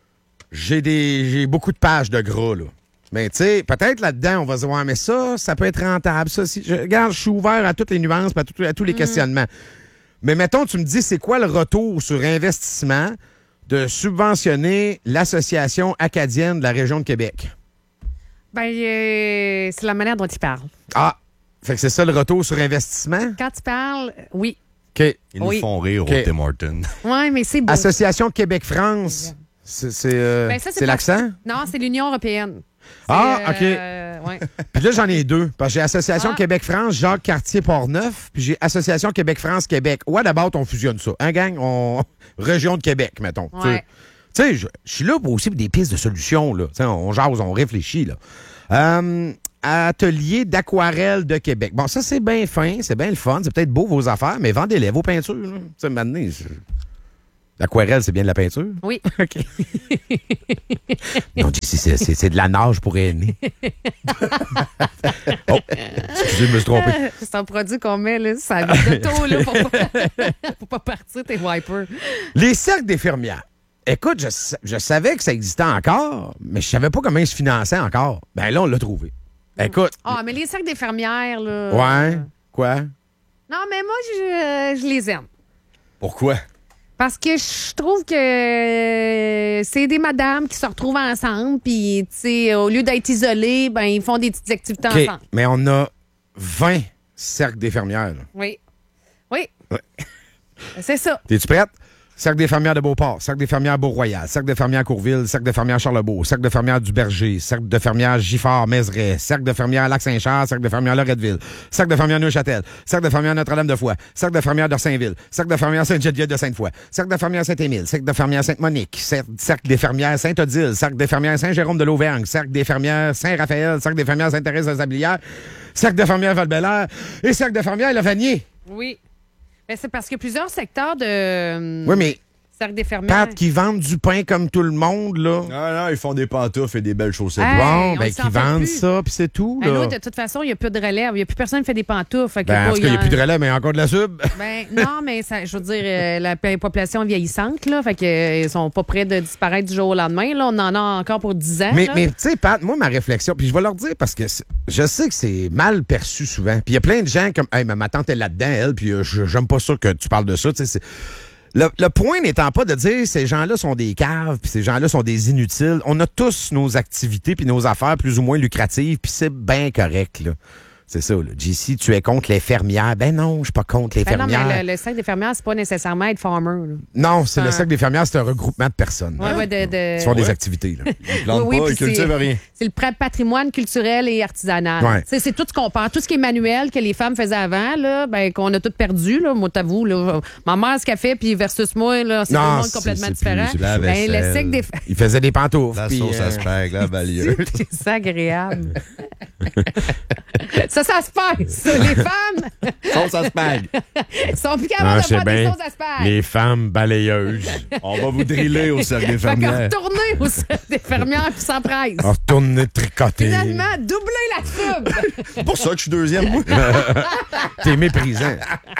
J'ai des j'ai beaucoup de pages de gras, là. Mais tu sais, peut-être là-dedans, on va se dire, ouais, mais ça, ça peut être rentable. Ça, si, je, regarde, je suis ouvert à toutes les nuances, à, tout, à tous les mm-hmm. questionnements. Mais mettons, tu me dis, c'est quoi le retour sur investissement de subventionner l'Association acadienne de la région de Québec? Ben, euh, c'est la manière dont il parle. Ah! Fait que c'est ça le retour sur investissement? Quand tu parles, oui. OK. Ils oui. nous font rire okay. au Tim Hortons. Oui, mais c'est beau. Association Québec-France. C'est, c'est, euh, ben ça, c'est c'est l'accent? Non, c'est l'Union européenne. C'est, ah, OK. Euh, Ouais. Puis là, j'en ai deux. Parce que j'ai Association Ah. Québec-France, Jacques Cartier-Portneuf, puis j'ai Association Québec-France-Québec. What about on fusionne ça? Hein, gang? On... Région de Québec, mettons. Ouais. Tu sais, je je suis là pour aussi pour des pistes de solutions, là. Tu sais, on jase, on réfléchit, là. Euh, Atelier d'aquarelle de Québec. Bon, ça, c'est bien fin, c'est bien le fun, c'est peut-être beau vos affaires, mais vendez-les, vos peintures, là. Tu sais, maintenant, c'est- l'aquarelle, c'est bien de la peinture? Oui. OK. Non, c'est, c'est, c'est, c'est de la nage pour aînés. Oh, excusez, je me suis trompé. C'est un produit qu'on met, là, ça vide de tôt, là, pour pas, pour pas partir tes wipers. Les cercles d'infirmières. Écoute, je, sa- je savais que ça existait encore, mais je savais pas comment ils se finançaient encore. Ben là, on l'a trouvé. Écoute. Ah, mais les cercles d'infirmières, là. Ouais. Quoi? Non, mais moi, je, je les aime. Pourquoi? Parce que je trouve que euh, c'est des madames qui se retrouvent ensemble, puis, tu sais, au lieu d'être isolées, ben, ils font des petites activités OK, ensemble. mais on a vingt cercles d'infirmières. là. Oui. Oui. C'est ça. T'es-tu prête? Cercle d'infirmières de Beauport, cercle d'infirmières Beau-Royal, cercle d'infirmières Courville, cercle d'infirmières Charlebourg, cercle d'infirmières du Berger, cercle d'infirmières Giffard-Mézeray, cercle d'infirmières Lac-Saint-Charles, cercle d'infirmières Loretteville, cercle d'infirmières Neuchâtel, cercle d'infirmières Notre-Dame-de-Foix, cercle d'infirmières d'Orsainville, cercle d'infirmières Sainte-Geneviève de Sainte-Foy, cercle d'infirmières Saint-Émile, cercle d'infirmières Sainte-Monique, cer- cercle d'infirmières Sainte-Odile, cercle d'infirmières Saint-Jérôme de l'Auvergne, cercle d'infirmières Saint-Raphaël, cercle d'infirmières Sainte-Thérèse de Sablières, cercle d'infirmières Val-Bélair et cercle d'infirmières Le Vanier. Oui. Ben, c'est parce que plusieurs secteurs de. Oui, mais Cercle d'infirmières. Pat, qui vendent du pain comme tout le monde, là. Non, non, ils font des pantoufles et des belles chaussettes. Hey, Bon, on ben, s'en qui fait vendent plus. ça, puis c'est tout, Ben, là. nous, de toute façon, il n'y a plus de relève. Il n'y a plus personne qui fait des pantoufles. Fait que Ben, en pas- tout cas, il n'y a en- plus de relais, mais encore de la sub. Ben, non, mais ça, je veux dire, euh, la p- population vieillissante, là, fait que, euh, ils sont pas prêts de disparaître du jour au lendemain. Là. On en a encore pour dix ans. Mais, là. mais tu sais, Pat, moi, ma réflexion, puis je vais leur dire parce que c'est- je sais que c'est mal perçu souvent. Puis il y a plein de gens comme, hey, mais ma tante est là-dedans, elle, puis euh, je- j'aime pas ça que tu parles de ça. Tu sais, c'est- Le, le point n'étant pas de dire ces gens-là sont des caves, puis ces gens-là sont des inutiles. On a tous nos activités puis nos affaires plus ou moins lucratives, puis c'est bien correct, là. C'est ça, là. J C, tu es contre les fermières. Ben non, je suis pas contre les Ben non, fermières. mais le, le cercle d'infirmières, c'est pas nécessairement être farmer. Là. Non, c'est le un- cercle des fermières, c'est un regroupement de personnes. Ouais, ouais, de, de- Ils font des Ouais. activités, là. Ils plantent Oui, oui, pas, puis ils cultivent c'est- rien. C'est le pra- patrimoine culturel et artisanal. Ouais. Tu sais, c'est tout ce qu'on parle, tout ce qui est manuel que les femmes faisaient avant, là, ben, qu'on a tout perdu. Là, moi, t'avoue, là, ma mère, ce qu'elle fait, puis versus moi, là, c'est Non, tout le monde c'est- complètement c'est différent. plus- c'est la Ben, le vaisselle. cercle des Ils faisaient des pantoufles. La puis, sauce euh, à spag, la balieuse. c'est agréable. ça, ça se passe. ça. Les femmes Sauce à spag. sont plus capables de faire des choses à spag. Les femmes balayeuses. On va vous driller au cercle des Fait qu'on fermières. retourner au cercle des fermières puis sans presse. On retourne tricoter. Finalement, doubler la sub. C'est pour ça que je suis deuxième, moi. T'es méprisant.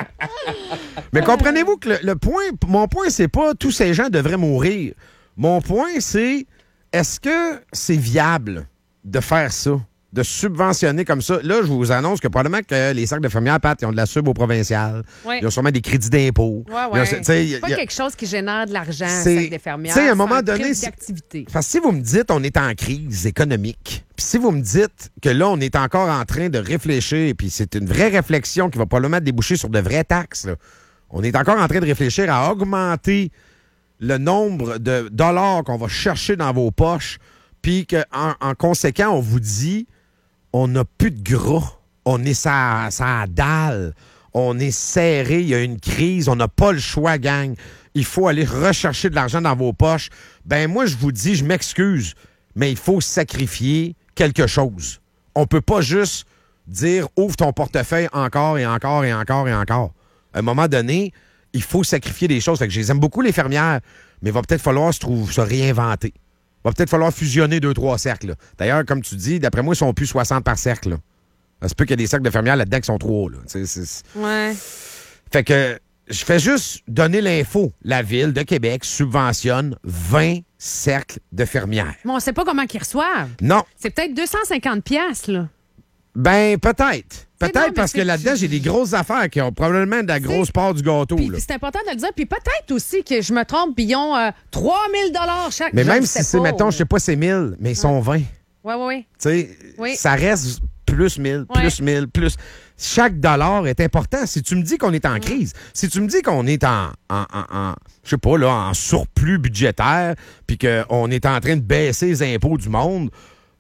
Mais comprenez-vous que le, le point, mon point, c'est pas tous ces gens devraient mourir. Mon point, c'est est-ce que c'est viable de faire ça? De subventionner comme ça. Là, je vous annonce que probablement que les cercles de fermières, Pat, ils ont de la sub au provincial. Ouais. Ils ont sûrement des crédits d'impôt. Ouais, Ils ont- ouais. tu sais, C'est pas y a- quelque chose qui génère de l'argent, C'est- cercle des fermières. tu sais, à un c'est moment un donné, crime c'est- d'activité. Parce que si vous me dites on est en crise économique, puis si vous me dites que là, on est encore en train de réfléchir, puis c'est une vraie réflexion qui va probablement déboucher sur de vraies taxes, là. On est encore en train de réfléchir à augmenter le nombre de dollars qu'on va chercher dans vos poches, puis qu'en en conséquent, on vous dit on n'a plus de gras, on est sa, sa dalle, on est serré, il y a une crise, on n'a pas le choix, gang. Il faut aller rechercher de l'argent dans vos poches. Ben moi, je vous dis, je m'excuse, mais il faut sacrifier quelque chose. On peut pas juste dire ouvre ton portefeuille encore et encore et encore et encore. À un moment donné, il faut sacrifier des choses. Fait que je les aime beaucoup, les fermières, mais il va peut-être falloir se, trouver, se réinventer. Il va peut-être falloir fusionner deux, trois cercles. là. D'ailleurs, comme tu dis, d'après moi, ils sont plus soixante par cercle. Là. Ça se peut qu'il y a des cercles de fermières là-dedans qui sont trop hauts. Là. C'est- c'est- Ouais. Fait que je fais juste donner l'info. La Ville de Québec subventionne vingt cercles de fermières. Mais on sait pas comment ils reçoivent. Non. C'est peut-être deux cent cinquante piastres, là. Ben, peut-être. C'est non, Peut-être mais parce que c'est- là-dedans, j'ai des grosses affaires qui ont probablement de la grosse part du gâteau. Puis là. c'est important de le dire. Puis peut-être aussi que je me trompe, puis ils ont euh, trois mille dollars chaque. Mais Je même le si sais c'est, pas. mettons, je sais pas, c'est mille, mais ils sont vingt. Oui, oui, oui. Tu sais, Oui. ça reste plus mille, Ouais. plus mille, plus. Chaque dollar est important. Si tu me dis qu'on est en crise, si tu me dis qu'on est en, en, en, en- je sais pas, là, en surplus budgétaire, puis qu'on est en train de baisser les impôts du monde,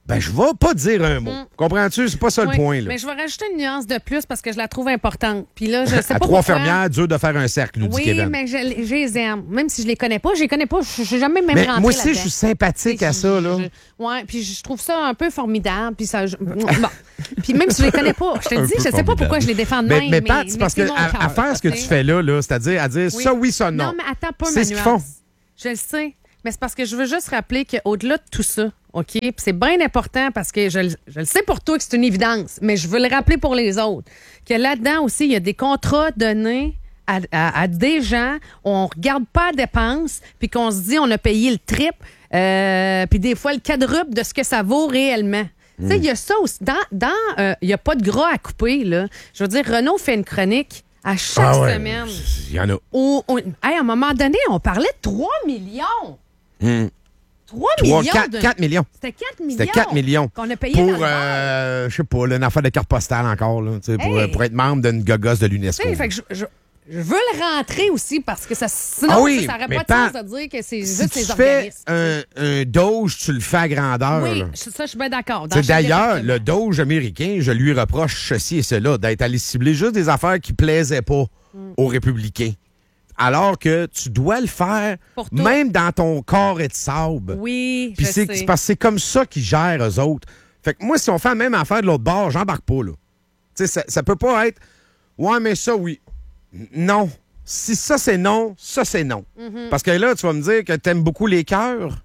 ben je vais pas dire un mot. Mm. Comprends-tu? C'est pas ça Oui, le point, là. Mais je vais rajouter une nuance de plus parce que je la trouve importante. Puis là, je sais À pas trois pourquoi. fermières, dur de faire un cercle, nous dit Oui, Kevin. mais je, je les aime. Même si je les connais pas, je les connais pas. Je suis jamais même Mais rentrée moi aussi, je là-dedans. suis sympathique à ça, là. Oui, puis je trouve ça un peu formidable. Puis ça, je- bon. Puis même si je les connais pas, je te Un le dis, peu je sais pas formidable. pourquoi je les défends de Mais, même. mais Pat, c'est parce que c'est mon à, cœur, à faire ce que tu tu sais. fais là, là c'est-à-dire à dire Oui. ça oui, ça non. Non, mais attends pas C'est ma ce qu'ils nuance. font. Je le sais. Mais c'est parce que je veux juste rappeler qu'au-delà de tout ça, OK, puis c'est bien important parce que je, le- je le sais pour toi que c'est une évidence, mais je veux le rappeler pour les autres, que là-dedans aussi, il y a des contrats donnés à, à- à des gens, on regarde pas la dépense, puis qu'on se dit on a payé le triple, euh, puis des fois le quadruple de ce que ça vaut réellement. Tu sais, il y a ça aussi. Dans, dans euh, il y a pas de gras à couper, là. Je veux dire, Renaud fait une chronique à chaque Ah ouais, semaine. il y en a. Où, où- hey, à un moment donné, on parlait de trois millions. Hmm. trois Trois, millions. quatre, de- quatre millions. C'était quatre millions. C'était quatre millions. Qu'on a payé Pour, dans le bar. euh, je sais pas, là, une affaire de carte postale encore, là, tu sais, pour, Hey. pour être membre d'une gogosse de Tu l'UNESCO. sais, fait que je, je, je veux le rentrer aussi parce que ça, sinon, Ah oui, ça n'aurait mais pas de Pat, sens de dire que c'est Si juste tu les fais organismes. un, un Doge, tu le fais à grandeur. Oui, là. je- ça, je suis bien d'accord. Dans Tu sais, chaque D'ailleurs, département. le Doge américain, je lui reproche ceci et cela, d'être allé cibler juste des affaires qui plaisaient pas Mm. aux républicains. Alors que tu dois le faire Pour tout. même dans ton corps et de sable. Oui, Puis je c'est sais. c'est parce que c'est comme ça qu'ils gèrent, eux autres. Fait que moi, si on fait la même affaire de l'autre bord, j'embarque pas, là. Tu sais, ça, ça peut pas être « Ouais, mais ça, oui. » Non. Si ça, c'est non, ça, c'est non. Mm-hmm. Parce que là, tu vas me dire que t'aimes beaucoup les chœurs.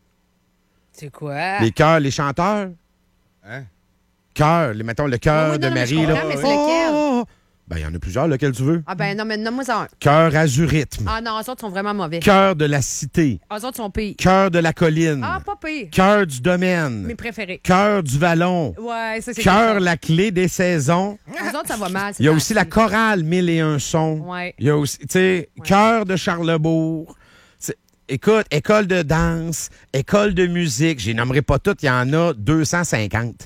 C'est quoi? Les chœurs, les chanteurs. Hein? Chœurs, les, mettons le chœur Oui, oui, de non, non, je Marie. Là. comprends, mais c'est lequel? Oh! Ben, il y en a plusieurs, lequel tu veux. Ah ben non, mais nomme-moi ça un. Chœur Azurythme. Ah non, eux autres sont vraiment mauvais. Chœur de la Cité. Eux autres sont pires. Chœur de la Colline. Ah, pas pire. Chœur du Domaine. Mes préférés. Chœur du Vallon. Ouais, ça, c'est Chœur quelque la clé des saisons. chose. Eux autres, ça va mal. Il y a aussi la chorale Mille et un sons. Ouais. Il y a aussi, tu sais, Chœur de Charlebourg. C'est- Écoute, école de danse, école de musique, j'y nommerai pas toutes, il y en a deux cent cinquante.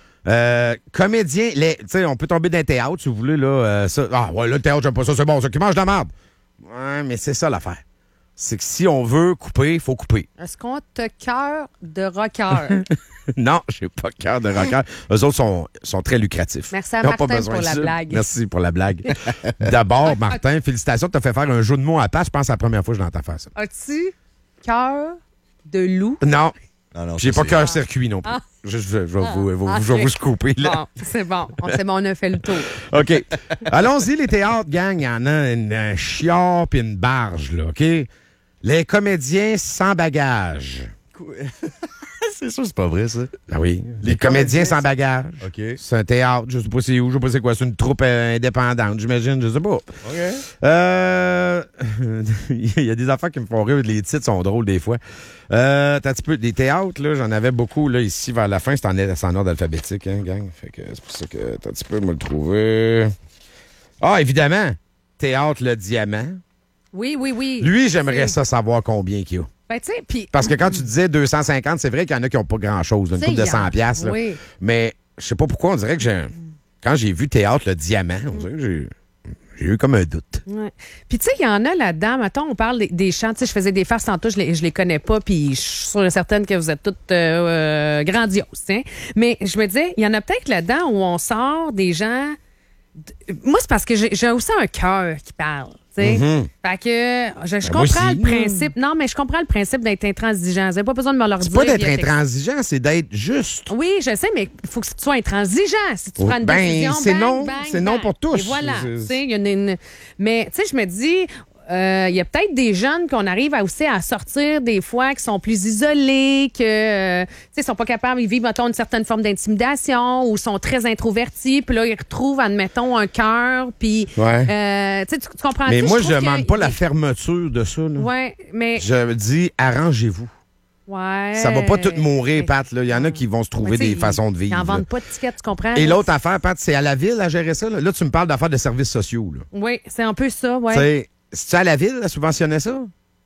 Euh, comédien, les- tu sais, on peut tomber dans un théâtre, si vous voulez, là. euh, ça, ah, ouais, là, le théâtre, j'aime pas ça, c'est bon, ça qui mange de la merde. Ouais, mais c'est ça l'affaire. C'est que si on veut couper, il faut couper. Est-ce qu'on te cœur de rocker? Non, j'ai pas cœur de rocker. Eux autres sont, sont très lucratifs. Merci à Ils ont pas Martin besoin pour de la ça. blague. Merci pour la blague. D'abord, Martin, félicitations, tu as fait faire un jeu de mots à passe. Je pense que c'est la première fois que je l'entends faire ça. As-tu cœur de loup? Non, Non, non, j'ai ça, pas c'est- cœur circuit non plus. Ah. Je, je- je vais vous, vous- Ah, je vais c'est- vous scooper, là. Bon, c'est bon. On, c'est bon, on a fait le tour. OK. Allons-y, les théâtres, gang. Il y en a une, un chiard puis une barge, là, OK? Les comédiens sans bagage. C'est sûr, c'est pas vrai, ça. Ah oui. Les, Les comédiens comédiens sans bagage. OK. C'est un théâtre, je sais pas c'est où, je sais pas c'est quoi. C'est une troupe euh, indépendante, j'imagine, je sais pas. OK. Euh, Il y a des affaires qui me font rire, les titres sont drôles des fois. Euh, t'as un petit peu des théâtres, là, j'en avais beaucoup, là, ici, vers la fin, c'est en, c'est en ordre alphabétique, hein, gang. Fait que c'est pour ça que t'as un petit peu me le trouver. Ah, évidemment, Théâtre Le Diamant. Oui, oui, oui. Lui, j'aimerais C'est- ça savoir combien qu'il y a. Ben, tu sais, puis. Parce que quand tu disais deux cent cinquante, c'est vrai qu'il y en a qui n'ont pas grand-chose, une Tu sais, coupe de il y en- cent piastres, là. Oui. Mais je sais pas pourquoi, on dirait que j'ai... Quand j'ai vu Théâtre Le Diamant, on dirait que j'ai... J'ai eu comme un doute. Ouais. Puis, tu sais, il y en a là-dedans. Mettons, on parle des, des chants. Tu sais, je faisais des farces tantôt, je les, je les connais pas, puis je suis sûre et certaine que vous êtes toutes euh, euh, grandioses. Hein. Mais je me disais, il y en a peut-être là-dedans où on sort des gens. d- Moi, c'est parce que j'ai j'ai aussi un cœur qui parle. Tu sais. Mhm. Fait que je, je Ben, moi comprends aussi. le principe. Non, mais je comprends le principe d'être intransigeant. Vous n'avez pas besoin de me le C'est redire. pas d'être via texte. intransigeant, c'est d'être juste. Oui, je sais, mais il faut que tu sois intransigeant. Si tu Oh, prends une ben, décision, c'est bang, non, bang, c'est non bang. pour tous. Et voilà. C'est- Tu sais, il y en a une- Mais tu sais, je me dis, euh, il y a peut-être des jeunes qu'on arrive à aussi à sortir des fois qui sont plus isolés, que euh, tu sais, sont pas capables, ils vivent, mettons, une certaine forme d'intimidation ou sont très introvertis, puis là, ils retrouvent, admettons, un cœur, puis Ouais. euh, tu sais, tu tu comprends? Mais moi, je trouve demande que- pas la fermeture de ça. Là. Ouais, mais. Je dis, arrangez-vous. Ouais. Ça va pas tout mourir, Mais- Pat. Là. Il y en a qui vont se trouver Mais tu sais, des façons de Ils vivre. n'en là. vendent pas de tickets, tu comprends? Et l'autre affaire, Pat, c'est à la ville à gérer ça. Là, Là, tu me parles d'affaires de services sociaux. Là. Oui, c'est un peu ça, Tu ouais. sais, c'est-tu à la ville à subventionner ça?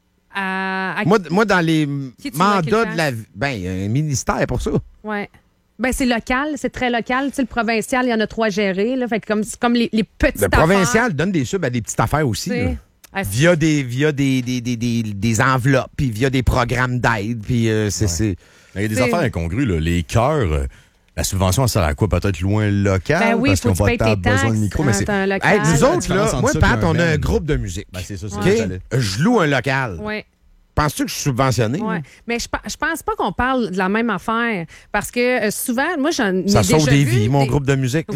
À- à- Moi, moi, dans les Qui tu veux qu'il mandats le de la ville, ben, il y a un ministère pour ça. Ouais. Ben, c'est local, c'est très local. Tu sais, le provincial, il y en a trois gérés, là. Fait que comme, c'est comme les, les petites Le affaires, provincial donne des subs à des petites affaires aussi. tu sais. là. Ah, c'est- via des via des, des, des, des, des enveloppes, puis via des programmes d'aide, puis euh, c'est... c'est- Il y a des C'est- affaires incongrues, là. Les chœurs, euh, la subvention, elle sert à quoi? Peut-être loin local? Ben oui, parce faut qu'ils que n'ont tu pas payes de tes table, besoin taxes. de micro. Mais quand c'est... t'as un local. Hey, nous la autres, différence là, entre moi, ça Pat, puis un on a un band. groupe de musique. Ben, c'est ça, c'est OK? ça que j'allais. Je loue un local. Ouais. Penses-tu que je suis subventionné? Ouais. Mais je, pe- je pense pas qu'on parle de la même affaire. Parce que euh, souvent, moi, j'en ai Ça sauve déjà des vu vies, mon des- groupe de musique.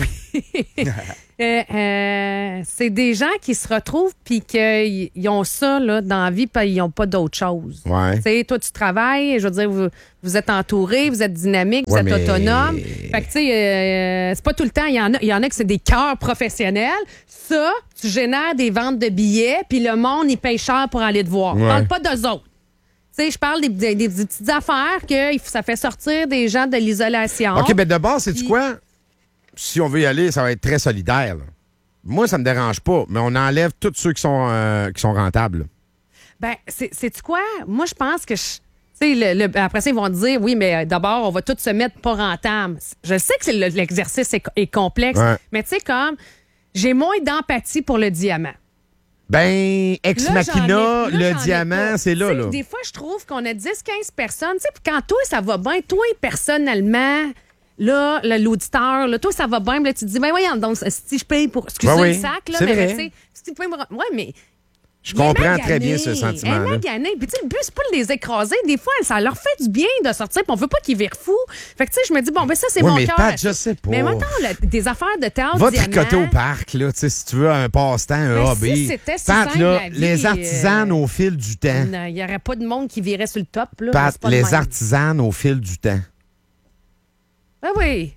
Euh, euh, c'est des gens qui se retrouvent puis qu'ils ont ça là, dans la vie puis ils n'ont pas d'autre chose. Ouais. Tu sais, toi, tu travailles, je veux dire, vous, vous êtes entouré, vous êtes dynamique, vous Ouais, êtes mais- autonome. Fait que, tu sais, euh, c'est pas tout le temps. Il y en a, il y en a que c'est des cœurs professionnels. Ça, tu génères des ventes de billets puis le monde, il paye cher pour aller te voir. Ouais. Parle pas d'eux autres. Tu sais, je parle des, des- des petites affaires que il faut- ça fait sortir des gens de l'isolation. OK, ben de base, c'est-tu Puis- quoi? Si on veut y aller, ça va être très solidaire. là. Moi, ça me dérange pas, mais on enlève tous ceux qui sont, euh, qui sont rentables. Ben, c'est- sais-tu quoi? Moi, je pense que... je- tu sais, le- le- après ça, ils vont dire, oui, mais euh, d'abord, on va tous se mettre pas rentable. Je sais que c'est le- l'exercice est, est complexe, Ouais. mais tu sais, comme, j'ai moins d'empathie pour le diamant. Ben, Ex Là, Machina, j'en ai- là, le j'en ai diamant, pas. c'est là, Tu sais, là. Des fois, je trouve qu'on a dix quinze personnes. Tu sais, puis quand toi, ça va bien, toi, personnellement, là, le- l'auditeur, là, toi, ça va bien, puis là, tu te dis, ben voyons, donc, si je paye pour... Excusez Ouais, oui, le sac, là, c'est mais vrai. tu sais, si tu payes pour... Ouais, mais... Je il est comprends magané. très bien ce Il est sentiment-là. magané. Puis tu sais, le but, c'est pas de les écraser. Des fois, ça leur fait du bien de sortir, puis on veut pas qu'ils virent fous. Fait que tu sais, je me dis, bon, ben ça, c'est Oui, mon mais cœur. Pat, je sais pas. Mais maintenant, des affaires de théâtre, Va diamant, tricoter au parc, là, tu sais, si tu veux un passe-temps, un Mais hobby. si c'était si Pat, simple, là, la vie, les artisanes euh, au fil du temps. non, il y aurait pas de monde qui virait sur le top. Là, mais Pat, c'est pas de les même. artisanes au fil du temps. Ah oui.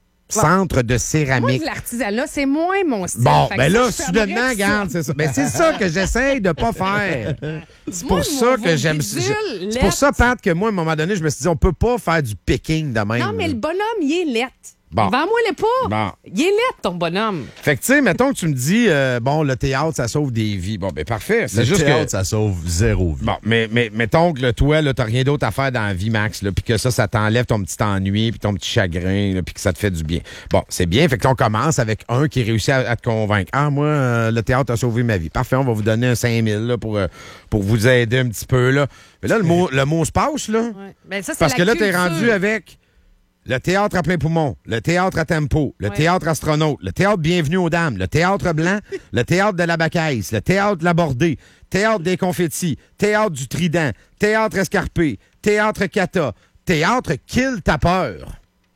Centre de Moi, céramique. de l'artisanat, c'est moins mon style. Bon, Fait que ben ça, là, je fermerais soudainement, ça. regarde, c'est ça. Ben, c'est ça que j'essaye de pas faire. C'est Moi, pour ça mon- que vos j'aime bidules, je- C'est pour lettres. ça, Pat, que moi, à un moment donné, je me suis dit, on peut pas faire du picking de même. Non, mais le bonhomme, il est lettre. Bon. Vends-moi les pas. Bon. Il est lettre, ton bonhomme. Fait que, tu sais, mettons que tu me dis, euh, bon, le théâtre, ça sauve des vies. Bon, ben, parfait. C'est Le juste théâtre, que. ça sauve zéro vie. Bon, mais, mais mettons que là, toi, là, t'as rien d'autre à faire dans la vie, Max, là, puis que ça, ça t'enlève ton petit ennui, puis ton petit chagrin, là, puis que ça te fait du bien. Bon, c'est bien. Fait que on commence avec un qui réussit à, à te convaincre. Ah, moi, euh, le théâtre a sauvé ma vie. Parfait, on va vous donner un cinq mille là, pour, euh, pour vous aider un petit peu. Là. Mais là, le mot, le mot se passe, là. Ouais. Ben, ça, c'est Parce la que là, t'es culture. rendu avec le théâtre à plein poumon, le théâtre à tempo, le Ouais. théâtre astronaute, le théâtre Bienvenue aux dames, le théâtre blanc, le théâtre de la Bacaïs, le théâtre de la Bordée, théâtre des confettis, théâtre du Trident, théâtre escarpé, théâtre Kata, théâtre Kill ta peur,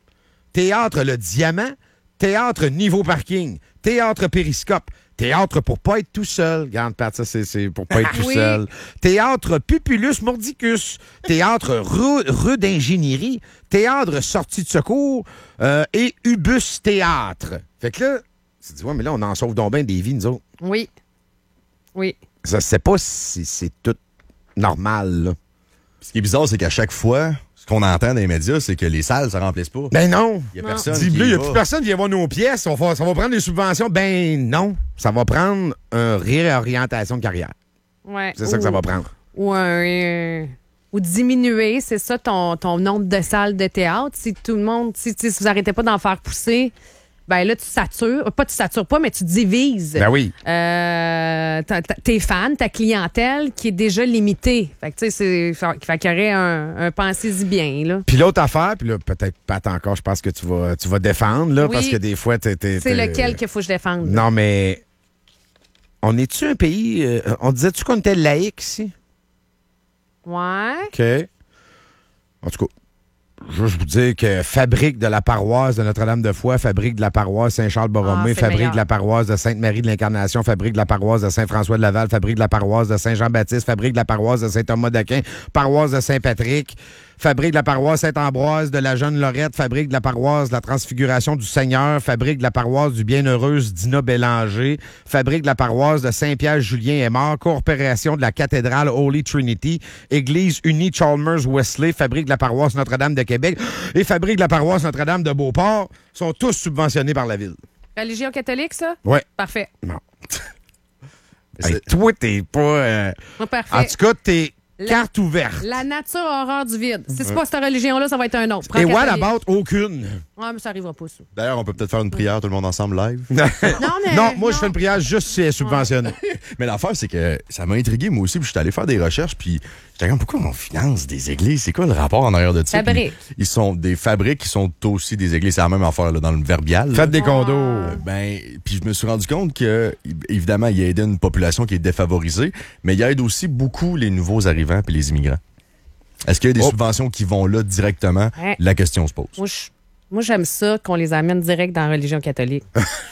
théâtre Le Diamant, théâtre Niveau Parking, théâtre Périscope, théâtre pour pas être tout seul. Regarde, Pat, ça, c'est, c'est pour pas être tout Oui. seul. Théâtre Pupulus Mordicus, théâtre Rue, rue d'ingénierie, théâtre Sortie de secours euh, et Ubus Théâtre. Fait que là, tu te dis, ouais, mais là, on en sauve donc bien des vies, nous autres. Oui. Oui. Je sais pas si c'est tout normal, là. Ce qui est bizarre, c'est qu'à chaque fois, ce qu'on entend dans les médias, c'est que les salles se remplissent pas. Ben non! Il y a Non. personne Dis, qui là, il y n'y a va. plus personne qui vient voir nos pièces. On va- ça va prendre des subventions. Ben non. Ça va prendre une réorientation de carrière. Ouais. C'est ça que ça Ou- va prendre. Ou, un, euh, ou diminuer, c'est ça, ton, ton nombre de salles de théâtre. Si tout le monde, si, si vous arrêtez pas d'en faire pousser, ben là, tu satures. Pas tu satures pas, mais tu divises. Ben oui. Euh, ta- ta- tes fans, ta clientèle qui est déjà limitée. Fait que, tu sais, c'est- fait fait qu'il y aurait un, un pensez-y bien, là. Puis l'autre affaire, puis là, peut-être pas encore, je pense que tu vas, tu vas défendre, là, Oui. parce que des fois, t'es. t'es- C'est t'es- lequel qu'il faut que je défende? Non, mais. On est-tu un pays. euh, on disait-tu qu'on était laïque ici? Ouais. OK. En tout cas, juste vous dire que fabrique de la paroisse de Notre-Dame-de-Foix, fabrique de la paroisse Saint-Charles-Borromée, Ah, c'est fabrique meilleur. de la paroisse de Sainte-Marie de l'Incarnation, fabrique de la paroisse de Saint-François-de-Laval, fabrique de la paroisse de Saint-Jean-Baptiste, fabrique de la paroisse de Saint-Thomas d'Aquin, paroisse de Saint-Patrick, fabrique de la paroisse Saint-Ambroise de la Jeune Lorette, fabrique de la paroisse de la Transfiguration du Seigneur, fabrique de la paroisse du Bienheureuse Dina Bélanger, fabrique de la paroisse de Saint-Pierre-Julien est mort, corporation de la cathédrale Holy Trinity, Église unie Chalmers Wesley, fabrique de la paroisse Notre-Dame de Québec et fabrique de la paroisse Notre-Dame de Beauport sont tous subventionnés par la ville. Religion catholique, ça? Ouais. Parfait. Non. Mais Hey, c'est- toi, t'es pas... euh, Ouais, parfait. En tout cas, t'es La- carte ouverte. La nature a horreur du vide. Si c'est pas cette religion-là, ça va être un autre. Prends Et what catholique. about aucune? Ah, mais ça arrivera pas, ça. D'ailleurs, on peut peut-être faire une prière, tout le monde ensemble, live. Non, mais. Non, moi, je fais une prière juste si elle est subventionnée. Mais l'affaire, c'est que ça m'a intrigué, moi aussi, puis je suis allé faire des recherches, puis j'étais comme, pourquoi on finance des églises? C'est quoi le rapport en arrière de ça? Fabrique. Puis Ils sont des fabriques qui sont aussi des églises. C'est la même affaire là, dans le verbial. Faites des condos. Euh, Ben, puis je me suis rendu compte que, évidemment, il aide une population qui est défavorisée, mais il aide aussi beaucoup les nouveaux arrivants puis les immigrants. Est-ce qu'il y a des Oh. subventions qui vont là directement? Ouais. La question se pose. Moi, je- moi, j'aime ça qu'on les amène direct dans la religion catholique.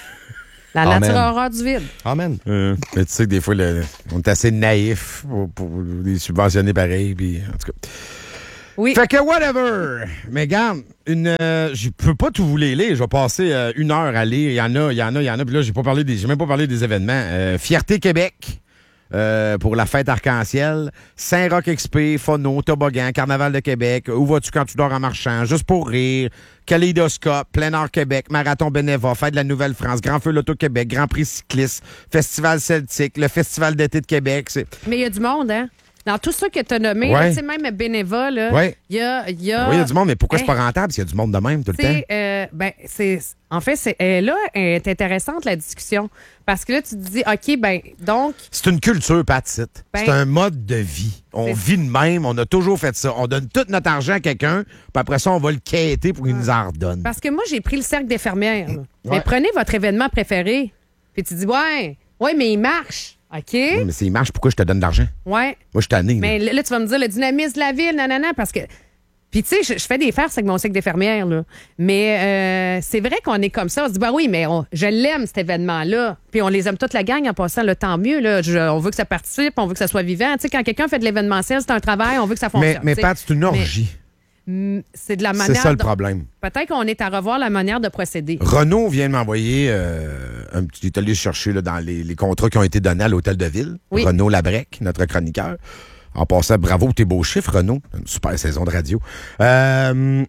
La Amen. nature horreur du vide. Amen. Euh, mais tu sais que des fois, le- on est assez naïf pour, pour les subventionner pareil. Puis, en tout cas. Oui. Fait que whatever. Mais regarde, une, euh, je peux pas tout vous les lire. Je vais passer euh, une heure à lire. Il y en a, il y en a, il y en a. Puis là, j'ai pas parlé des, j'ai même pas parlé des événements. Euh, Fierté Québec. Euh, pour la fête arc-en-ciel, Saint-Roch X P, Phono, Toboggan, Carnaval de Québec, Où vas-tu quand tu dors en marchant, Juste pour rire, Kaléidoscope, Plein Air Québec, Marathon Bénéva, Fête de la Nouvelle-France, Grand Feu L'Auto-Québec, Grand Prix cycliste, Festival celtique, le Festival d'été de Québec. C'est... Mais il y a du monde, hein? Dans tout ça que tu as nommé, Ouais. tu sais, même bénévole, là, il Ouais. y a. Il y a, Oui, il y a du monde, mais pourquoi Hein? c'est pas rentable? Parce qu'il y a du monde de même tout le Tu sais, temps. euh, ben, c'est, en fait, c'est, euh, là, est intéressante la discussion. Parce que là, tu te dis, OK, ben, donc, C'est une culture, Pat, c'est. Ben- c'est un mode de vie. On C'est- vit de même, on a toujours fait ça. On donne tout notre argent à quelqu'un, puis après ça, on va le quêter pour qu'il nous en redonne. parce que moi, j'ai pris le cercle d'infirmières. là. Ouais. Mais prenez votre événement préféré. Puis tu dis, ouais, ouais, mais il marche. OK? Oui, mais s'il marche, pourquoi je te donne de l'argent? Ouais. Moi, je suis tanné. là. Mais là, là, tu vas me dire le dynamisme de la ville, nanana, parce que. Puis, tu sais, je, je fais des farces avec mon cycle d'infirmière, là. Mais euh, c'est vrai qu'on est comme ça. On se dit, bah oui, mais on- je l'aime, cet événement-là. Puis, on les aime toute la gang en passant le temps mieux, là. Je- on veut que ça participe, on veut que ça soit vivant. Tu sais, quand quelqu'un fait de l'événementiel, c'est un travail, on veut que ça mais, fonctionne. mais tu sais. Pat, c'est une orgie. Mm, c'est de la C'est manière. ça le dont- problème. Peut-être qu'on est à revoir la manière de procéder. Renaud vient de m'envoyer euh, un petit. Il est allé chercher là, dans les, les contrats qui ont été donnés à l'Hôtel de Ville. Oui. Renaud Labrec, notre chroniqueur. En passant, bravo, tes beaux chiffres, Renaud. Une super saison de radio. Euh,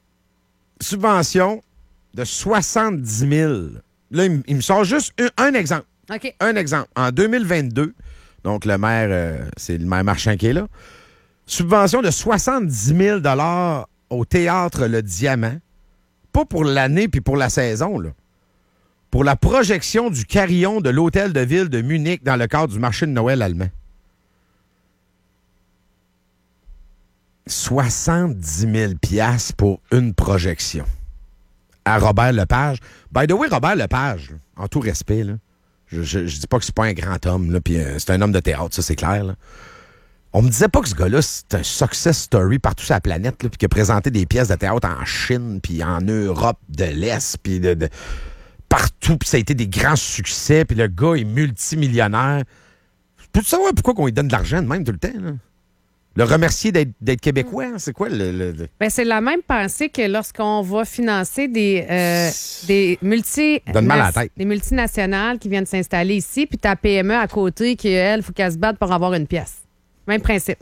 subvention de soixante-dix mille. Là, il, m- il me sort juste un, un exemple. OK. Un exemple. En deux mille vingt-deux, donc le maire, euh, c'est le maire Marchand qui est là. Subvention de soixante-dix mille dollars au théâtre Le Diamant. Pas pour l'année puis pour la saison, là. Pour la projection du carillon de l'Hôtel de Ville de Munich dans le cadre du marché de Noël allemand. soixante-dix mille piastres pour une projection. À Robert Lepage. By the way, Robert Lepage, là, en tout respect, là, je, je, je dis pas que c'est pas un grand homme, là, puis euh, c'est un homme de théâtre, ça c'est clair. Là. On me disait pas que ce gars-là, c'est un success story partout sur la planète, là, puis qu'il a présenté des pièces de théâtre en Chine, puis en Europe de l'Est, puis de, de- partout, puis ça a été des grands succès, puis le gars est multimillionnaire. Peux-tu savoir pourquoi on lui donne de l'argent de même tout le temps, là? Le remercier d'être, d'être québécois, hein, c'est quoi le... le- le- Ben, c'est la même pensée que lorsqu'on va financer des, euh, des, multi, Donne mal à la tête. des multinationales qui viennent s'installer ici, puis ta P M E à côté qui, elle, faut qu'elle se batte pour avoir une pièce. Même principe.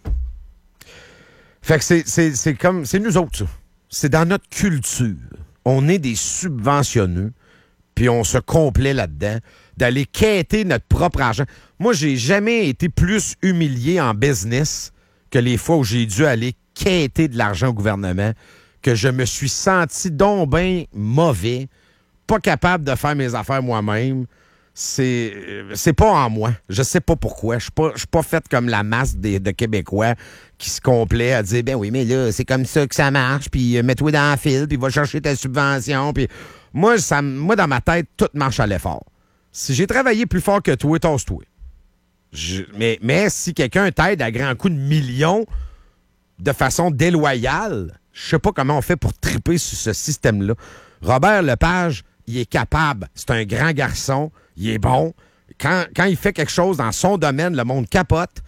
Fait que c'est, c'est, c'est comme... C'est nous autres, ça. C'est dans notre culture. On est des subventionneux, puis on se complaît là-dedans, d'aller quêter notre propre argent. Moi, j'ai jamais été plus humilié en business que les fois où j'ai dû aller quêter de l'argent au gouvernement, que je me suis senti donc bien mauvais, pas capable de faire mes affaires moi-même. C'est, euh, c'est pas en moi. Je sais pas pourquoi. Je suis pas, je suis pas fait comme la masse des, de Québécois qui se complaît à dire, ben oui, mais là, c'est comme ça que ça marche, puis euh, mets-toi dans la file, puis va chercher ta subvention. Puis moi, ça, moi, dans ma tête, tout marche à l'effort. Si j'ai travaillé plus fort que toi, tasse-toi. Je- mais, mais si quelqu'un t'aide à grands coups de millions de façon déloyale, je sais pas comment on fait pour triper sur ce système-là. Robert Lepage, il est capable. C'est un grand garçon. Il est bon. Quand, quand il fait quelque chose dans son domaine, le monde capote.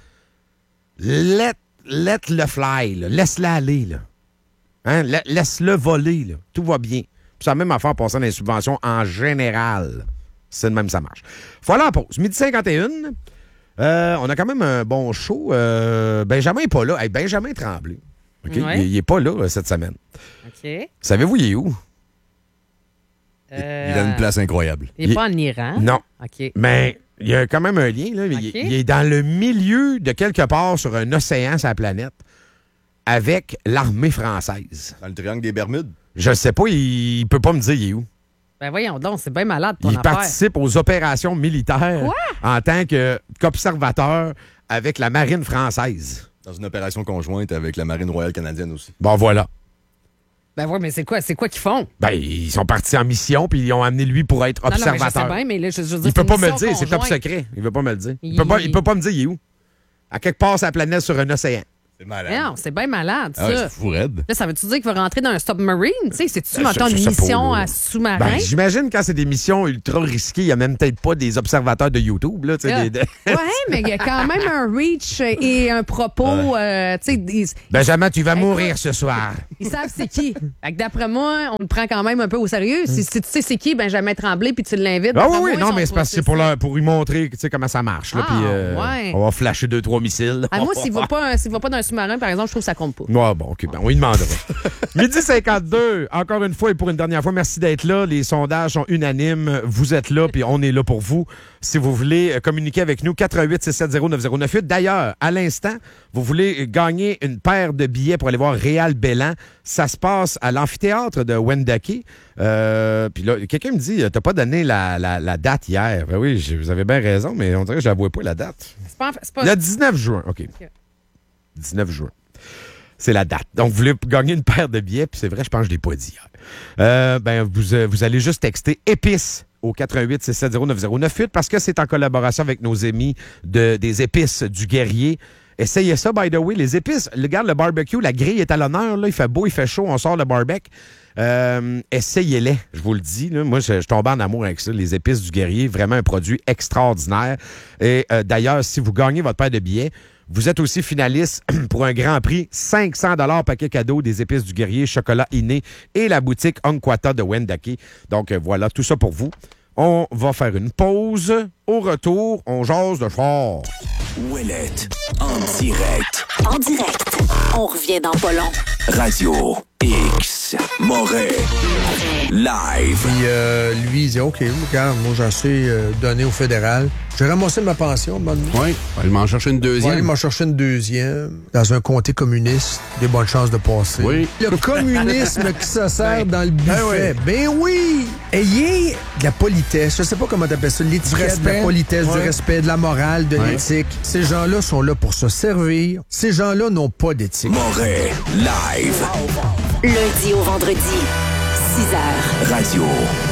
Let, let le fly. là. Laisse-le aller. Là. Hein? La- Laisse-le voler. Là. Tout va bien. Puis ça a même affaire passant dans les subventions en général. C'est de même ça marche. Voilà la pause. midi cinquante et un. Euh, on a quand même un bon show. Euh, Benjamin n'est pas là. Hey, Benjamin Tremblay. OK? Ouais. Il n'est pas là euh, cette semaine. OK. Savez-vous, il est où? Euh, Il a une place incroyable. Il n'est il- pas en Iran. Non. OK. Mais il y a quand même un lien. Là. Il, OK. il est dans le milieu de quelque part sur un océan sur la planète avec l'armée française. Dans le triangle des Bermudes. Je sais pas, il, il peut pas me dire il est où. Ben voyons donc, c'est bien malade ton Il affaire. participe aux opérations militaires Quoi? en tant que- qu'observateur avec la marine française. Dans une opération conjointe avec la Marine royale canadienne aussi. Bon, voilà. Ben ouais, mais c'est quoi, c'est quoi qu'ils font? Ben, ils sont partis en mission, puis ils ont amené lui pour être Non, non, mais je observateur. sais bien, mais là, je, je veux dire, Il peut c'est pas une me le mission dire, c'est top conjointe. secret. Il veut pas me le dire. Il, Il- peut pas, il peut pas me dire il est où. À quelque part, sur la planète, sur un océan. C'est malade. Non, c'est bien malade, Ah ouais, ça. c'est fou raide. Là, ça veut-tu dire qu'il va rentrer dans un submarine? Tu sais, c'est-tu, Ben, mettons, je- je une sais pas, mission là. à sous-marin? Ben, j'imagine quand c'est des missions ultra risquées, il y a même peut-être pas des observateurs de YouTube. Là, tu sais, Là. des- des- Ouais, mais il y a quand même un reach et un propos. euh, tu sais, ils, Benjamin, tu vas Écoute. mourir ce soir. ils savent c'est qui. Fait que d'après moi, on le prend quand même un peu au sérieux. Si, si tu sais c'est qui, Benjamin Tremblay, puis tu l'invites. Ah oui, d'après oui, moi, non, ils mais sont c'est parce que c'est pour, leur- pour lui montrer tu sais, comment ça marche. Là, Ah, puis, euh, ouais. on va flasher deux, trois missiles. Ah, moi, s'il va pas, s'il va pas dans un sous-marin, par exemple, je trouve que ça compte pas. Ouais, bon, OK, ben, on lui demandera. Midi cinquante-deux, encore une fois et pour une dernière fois, merci d'être là. Les sondages sont unanimes. Vous êtes là, puis on est là pour vous. Si vous voulez euh, communiquer avec nous, quatre un huit, six sept zéro, neuf zéro neuf huit. D'ailleurs, à l'instant, vous voulez gagner une paire de billets pour aller voir Réal Bellan. Ça se passe à l'amphithéâtre de Wendake. Euh, puis là, quelqu'un me dit, t'as pas donné la, la, la date hier. Ben oui, j'ai- vous avez bien raison, mais on dirait que je la vois pas, la date. C'est pas, c'est pas- Le dix-neuf juin, OK. dix-neuf juin. C'est la date. Donc, vous voulez gagner une paire de billets, puis c'est vrai, je pense que je ne l'ai pas dit hier. Euh, ben, vous, euh, vous allez juste texter épices au quatre un huit, six sept zéro, neuf zéro neuf huit parce que c'est en collaboration avec nos amis de, des épices du Guerrier. Essayez ça, by the way. Les épices, regarde le barbecue, la grille est à l'honneur. Là, il fait beau, il fait chaud, on sort le barbecue. Euh, essayez-les, je vous le dis. Là. Moi, je, je tombe en amour avec ça. Les épices du Guerrier, vraiment un produit extraordinaire. Et euh, d'ailleurs, si vous gagnez votre paire de billets, vous êtes aussi finaliste pour un grand prix, cinq cents dollars paquet cadeau des épices du Guerrier, chocolat inné et la boutique Onkwata de Wendake. Donc euh, voilà, tout ça pour vous. On va faire une pause. Au retour, on jase de fort. Ouellette, en direct. En direct. On revient dans pas long. Radio X. Moret. Live. Puis euh, lui, il dit OK, regarde, moi, j'en suis euh, donné au fédéral. J'ai ramassé ma pension, bonne nuit. Oui, il m'en chercher une Ouais, deuxième. il m'a cherché une deuxième dans un comté communiste. Des bonnes chances de passer. Oui. Le communisme qui se sert dans le buffet. Ben oui! Ayez de la politesse. Je sais pas comment t'appelles ça. L'étiquette, de respect. la politesse, Ouais. du respect, de la morale, de Ouais. l'éthique. Ces gens-là sont là pour se servir. Ces gens-là n'ont pas d'éthique. Moret. Live. Lundi au vendredi, six heures. Radio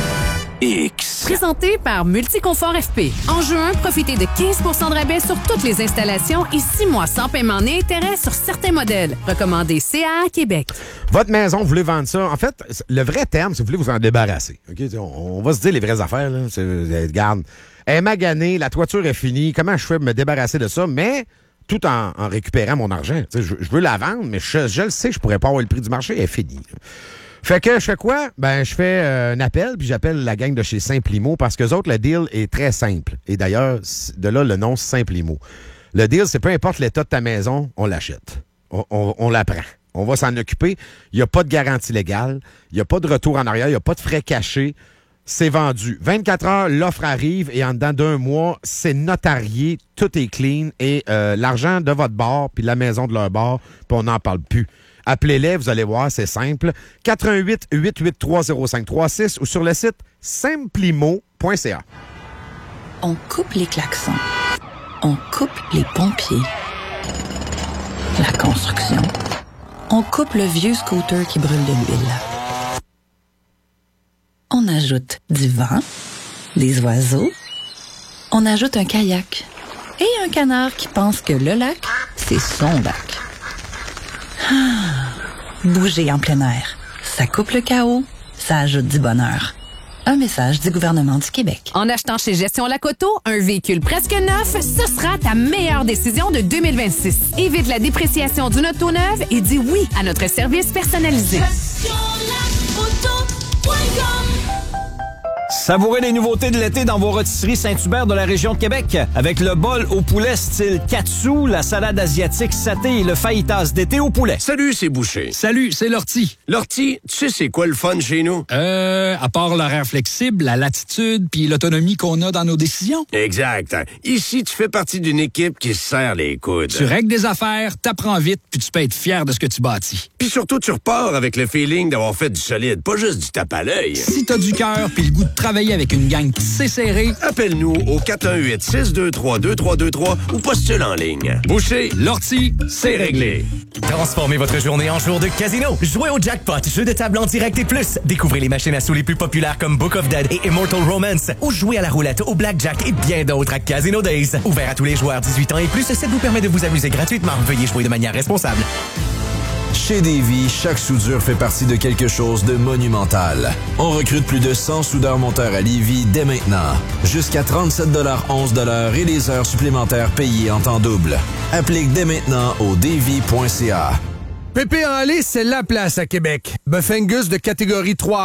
X. Présenté par Multiconfort F P. En juin, profitez de quinze pour cent de rabais sur toutes les installations et six mois sans paiement ni intérêt sur certains modèles. Recommandé C A A Québec. Votre maison, vous voulez vendre ça. En fait, le vrai terme, c'est que vous voulez vous en débarrasser. OK? On, on va se dire les vraies affaires. Là. C'est, euh, regarde, elle est maganée, la toiture est finie. Comment je fais pour me débarrasser de ça? Mais tout en, en récupérant mon argent. Tu sais, Je, je veux la vendre, mais je, je le sais, je pourrais pas avoir le prix du marché. Elle est finie. là. Fait que je fais quoi? Ben, je fais euh, un appel, puis j'appelle la gang de chez Simplimo parce qu'eux autres, le deal est très simple. Et d'ailleurs, de là, le nom Simplimo. Le deal, c'est peu importe l'état de ta maison, on l'achète. On, on, on la prend. On va s'en occuper. Il n'y a pas de garantie légale. Il n'y a pas de retour en arrière. Il n'y a pas de frais cachés. C'est vendu. vingt-quatre heures, l'offre arrive et en dedans d'un mois, c'est notarié. Tout est clean et euh, l'argent de votre bar puis la maison de leur bar, puis on n'en parle plus. Appelez-les, vous allez voir, c'est simple. quatre un huit, huit huit trois, zéro cinq trois six ou sur le site simplimo point c a. On coupe les klaxons. On coupe les pompiers. La construction. On coupe le vieux scooter qui brûle de l'huile. On ajoute du vent, des oiseaux. On ajoute un kayak et un canard qui pense que le lac, c'est son lac. Ah, bouger en plein air. Ça coupe le chaos, ça ajoute du bonheur. Un message du gouvernement du Québec. En achetant chez Gestion Lacoto, un véhicule presque neuf, ce sera ta meilleure décision de deux mille vingt-six. Évite la dépréciation d'une auto neuve et dis oui à notre service personnalisé. Savourez les nouveautés de l'été dans vos rôtisseries Saint-Hubert de la région de Québec. Avec le bol au poulet style katsu, la salade asiatique saté et le fajitas d'été au poulet. Salut, c'est Boucher. Salut, c'est Lortie. Lortie, tu sais c'est quoi le fun chez nous? Euh, à part l'horaire flexible, la latitude puis l'autonomie qu'on a dans nos décisions. Exact. Ici, tu fais partie d'une équipe qui se serre les coudes. Tu règles des affaires, t'apprends vite puis tu peux être fier de ce que tu bâtis. Puis surtout, tu repars avec le feeling d'avoir fait du solide, pas juste du tape à l'œil. Si t'as du cœur puis le goût de travailler avec une gang qui sait serrer, appelle-nous au quatre un huit, six deux trois, deux trois deux trois ou postule en ligne. Boucher, Lortie, c'est réglé. Transformez votre journée en jour de casino. Jouez au jackpot, jeu de table en direct et plus. Découvrez les machines à sous les plus populaires comme Book of Dead et Immortal Romance. Ou jouez à la roulette, au blackjack et bien d'autres à Casino Days. Ouvert à tous les joueurs dix-huit ans et plus, ça vous permet de vous amuser gratuitement. Veuillez jouer de manière responsable. Chez Davy, chaque soudure fait partie de quelque chose de monumental. On recrute plus de cent soudeurs-monteurs à Lévis dès maintenant. Jusqu'à trente-sept dollars onze de l'heure et les heures supplémentaires payées en temps double. Applique dès maintenant au davy point c a. Pépé en lait, c'est la place à Québec. Bœuf Angus de catégorie trois.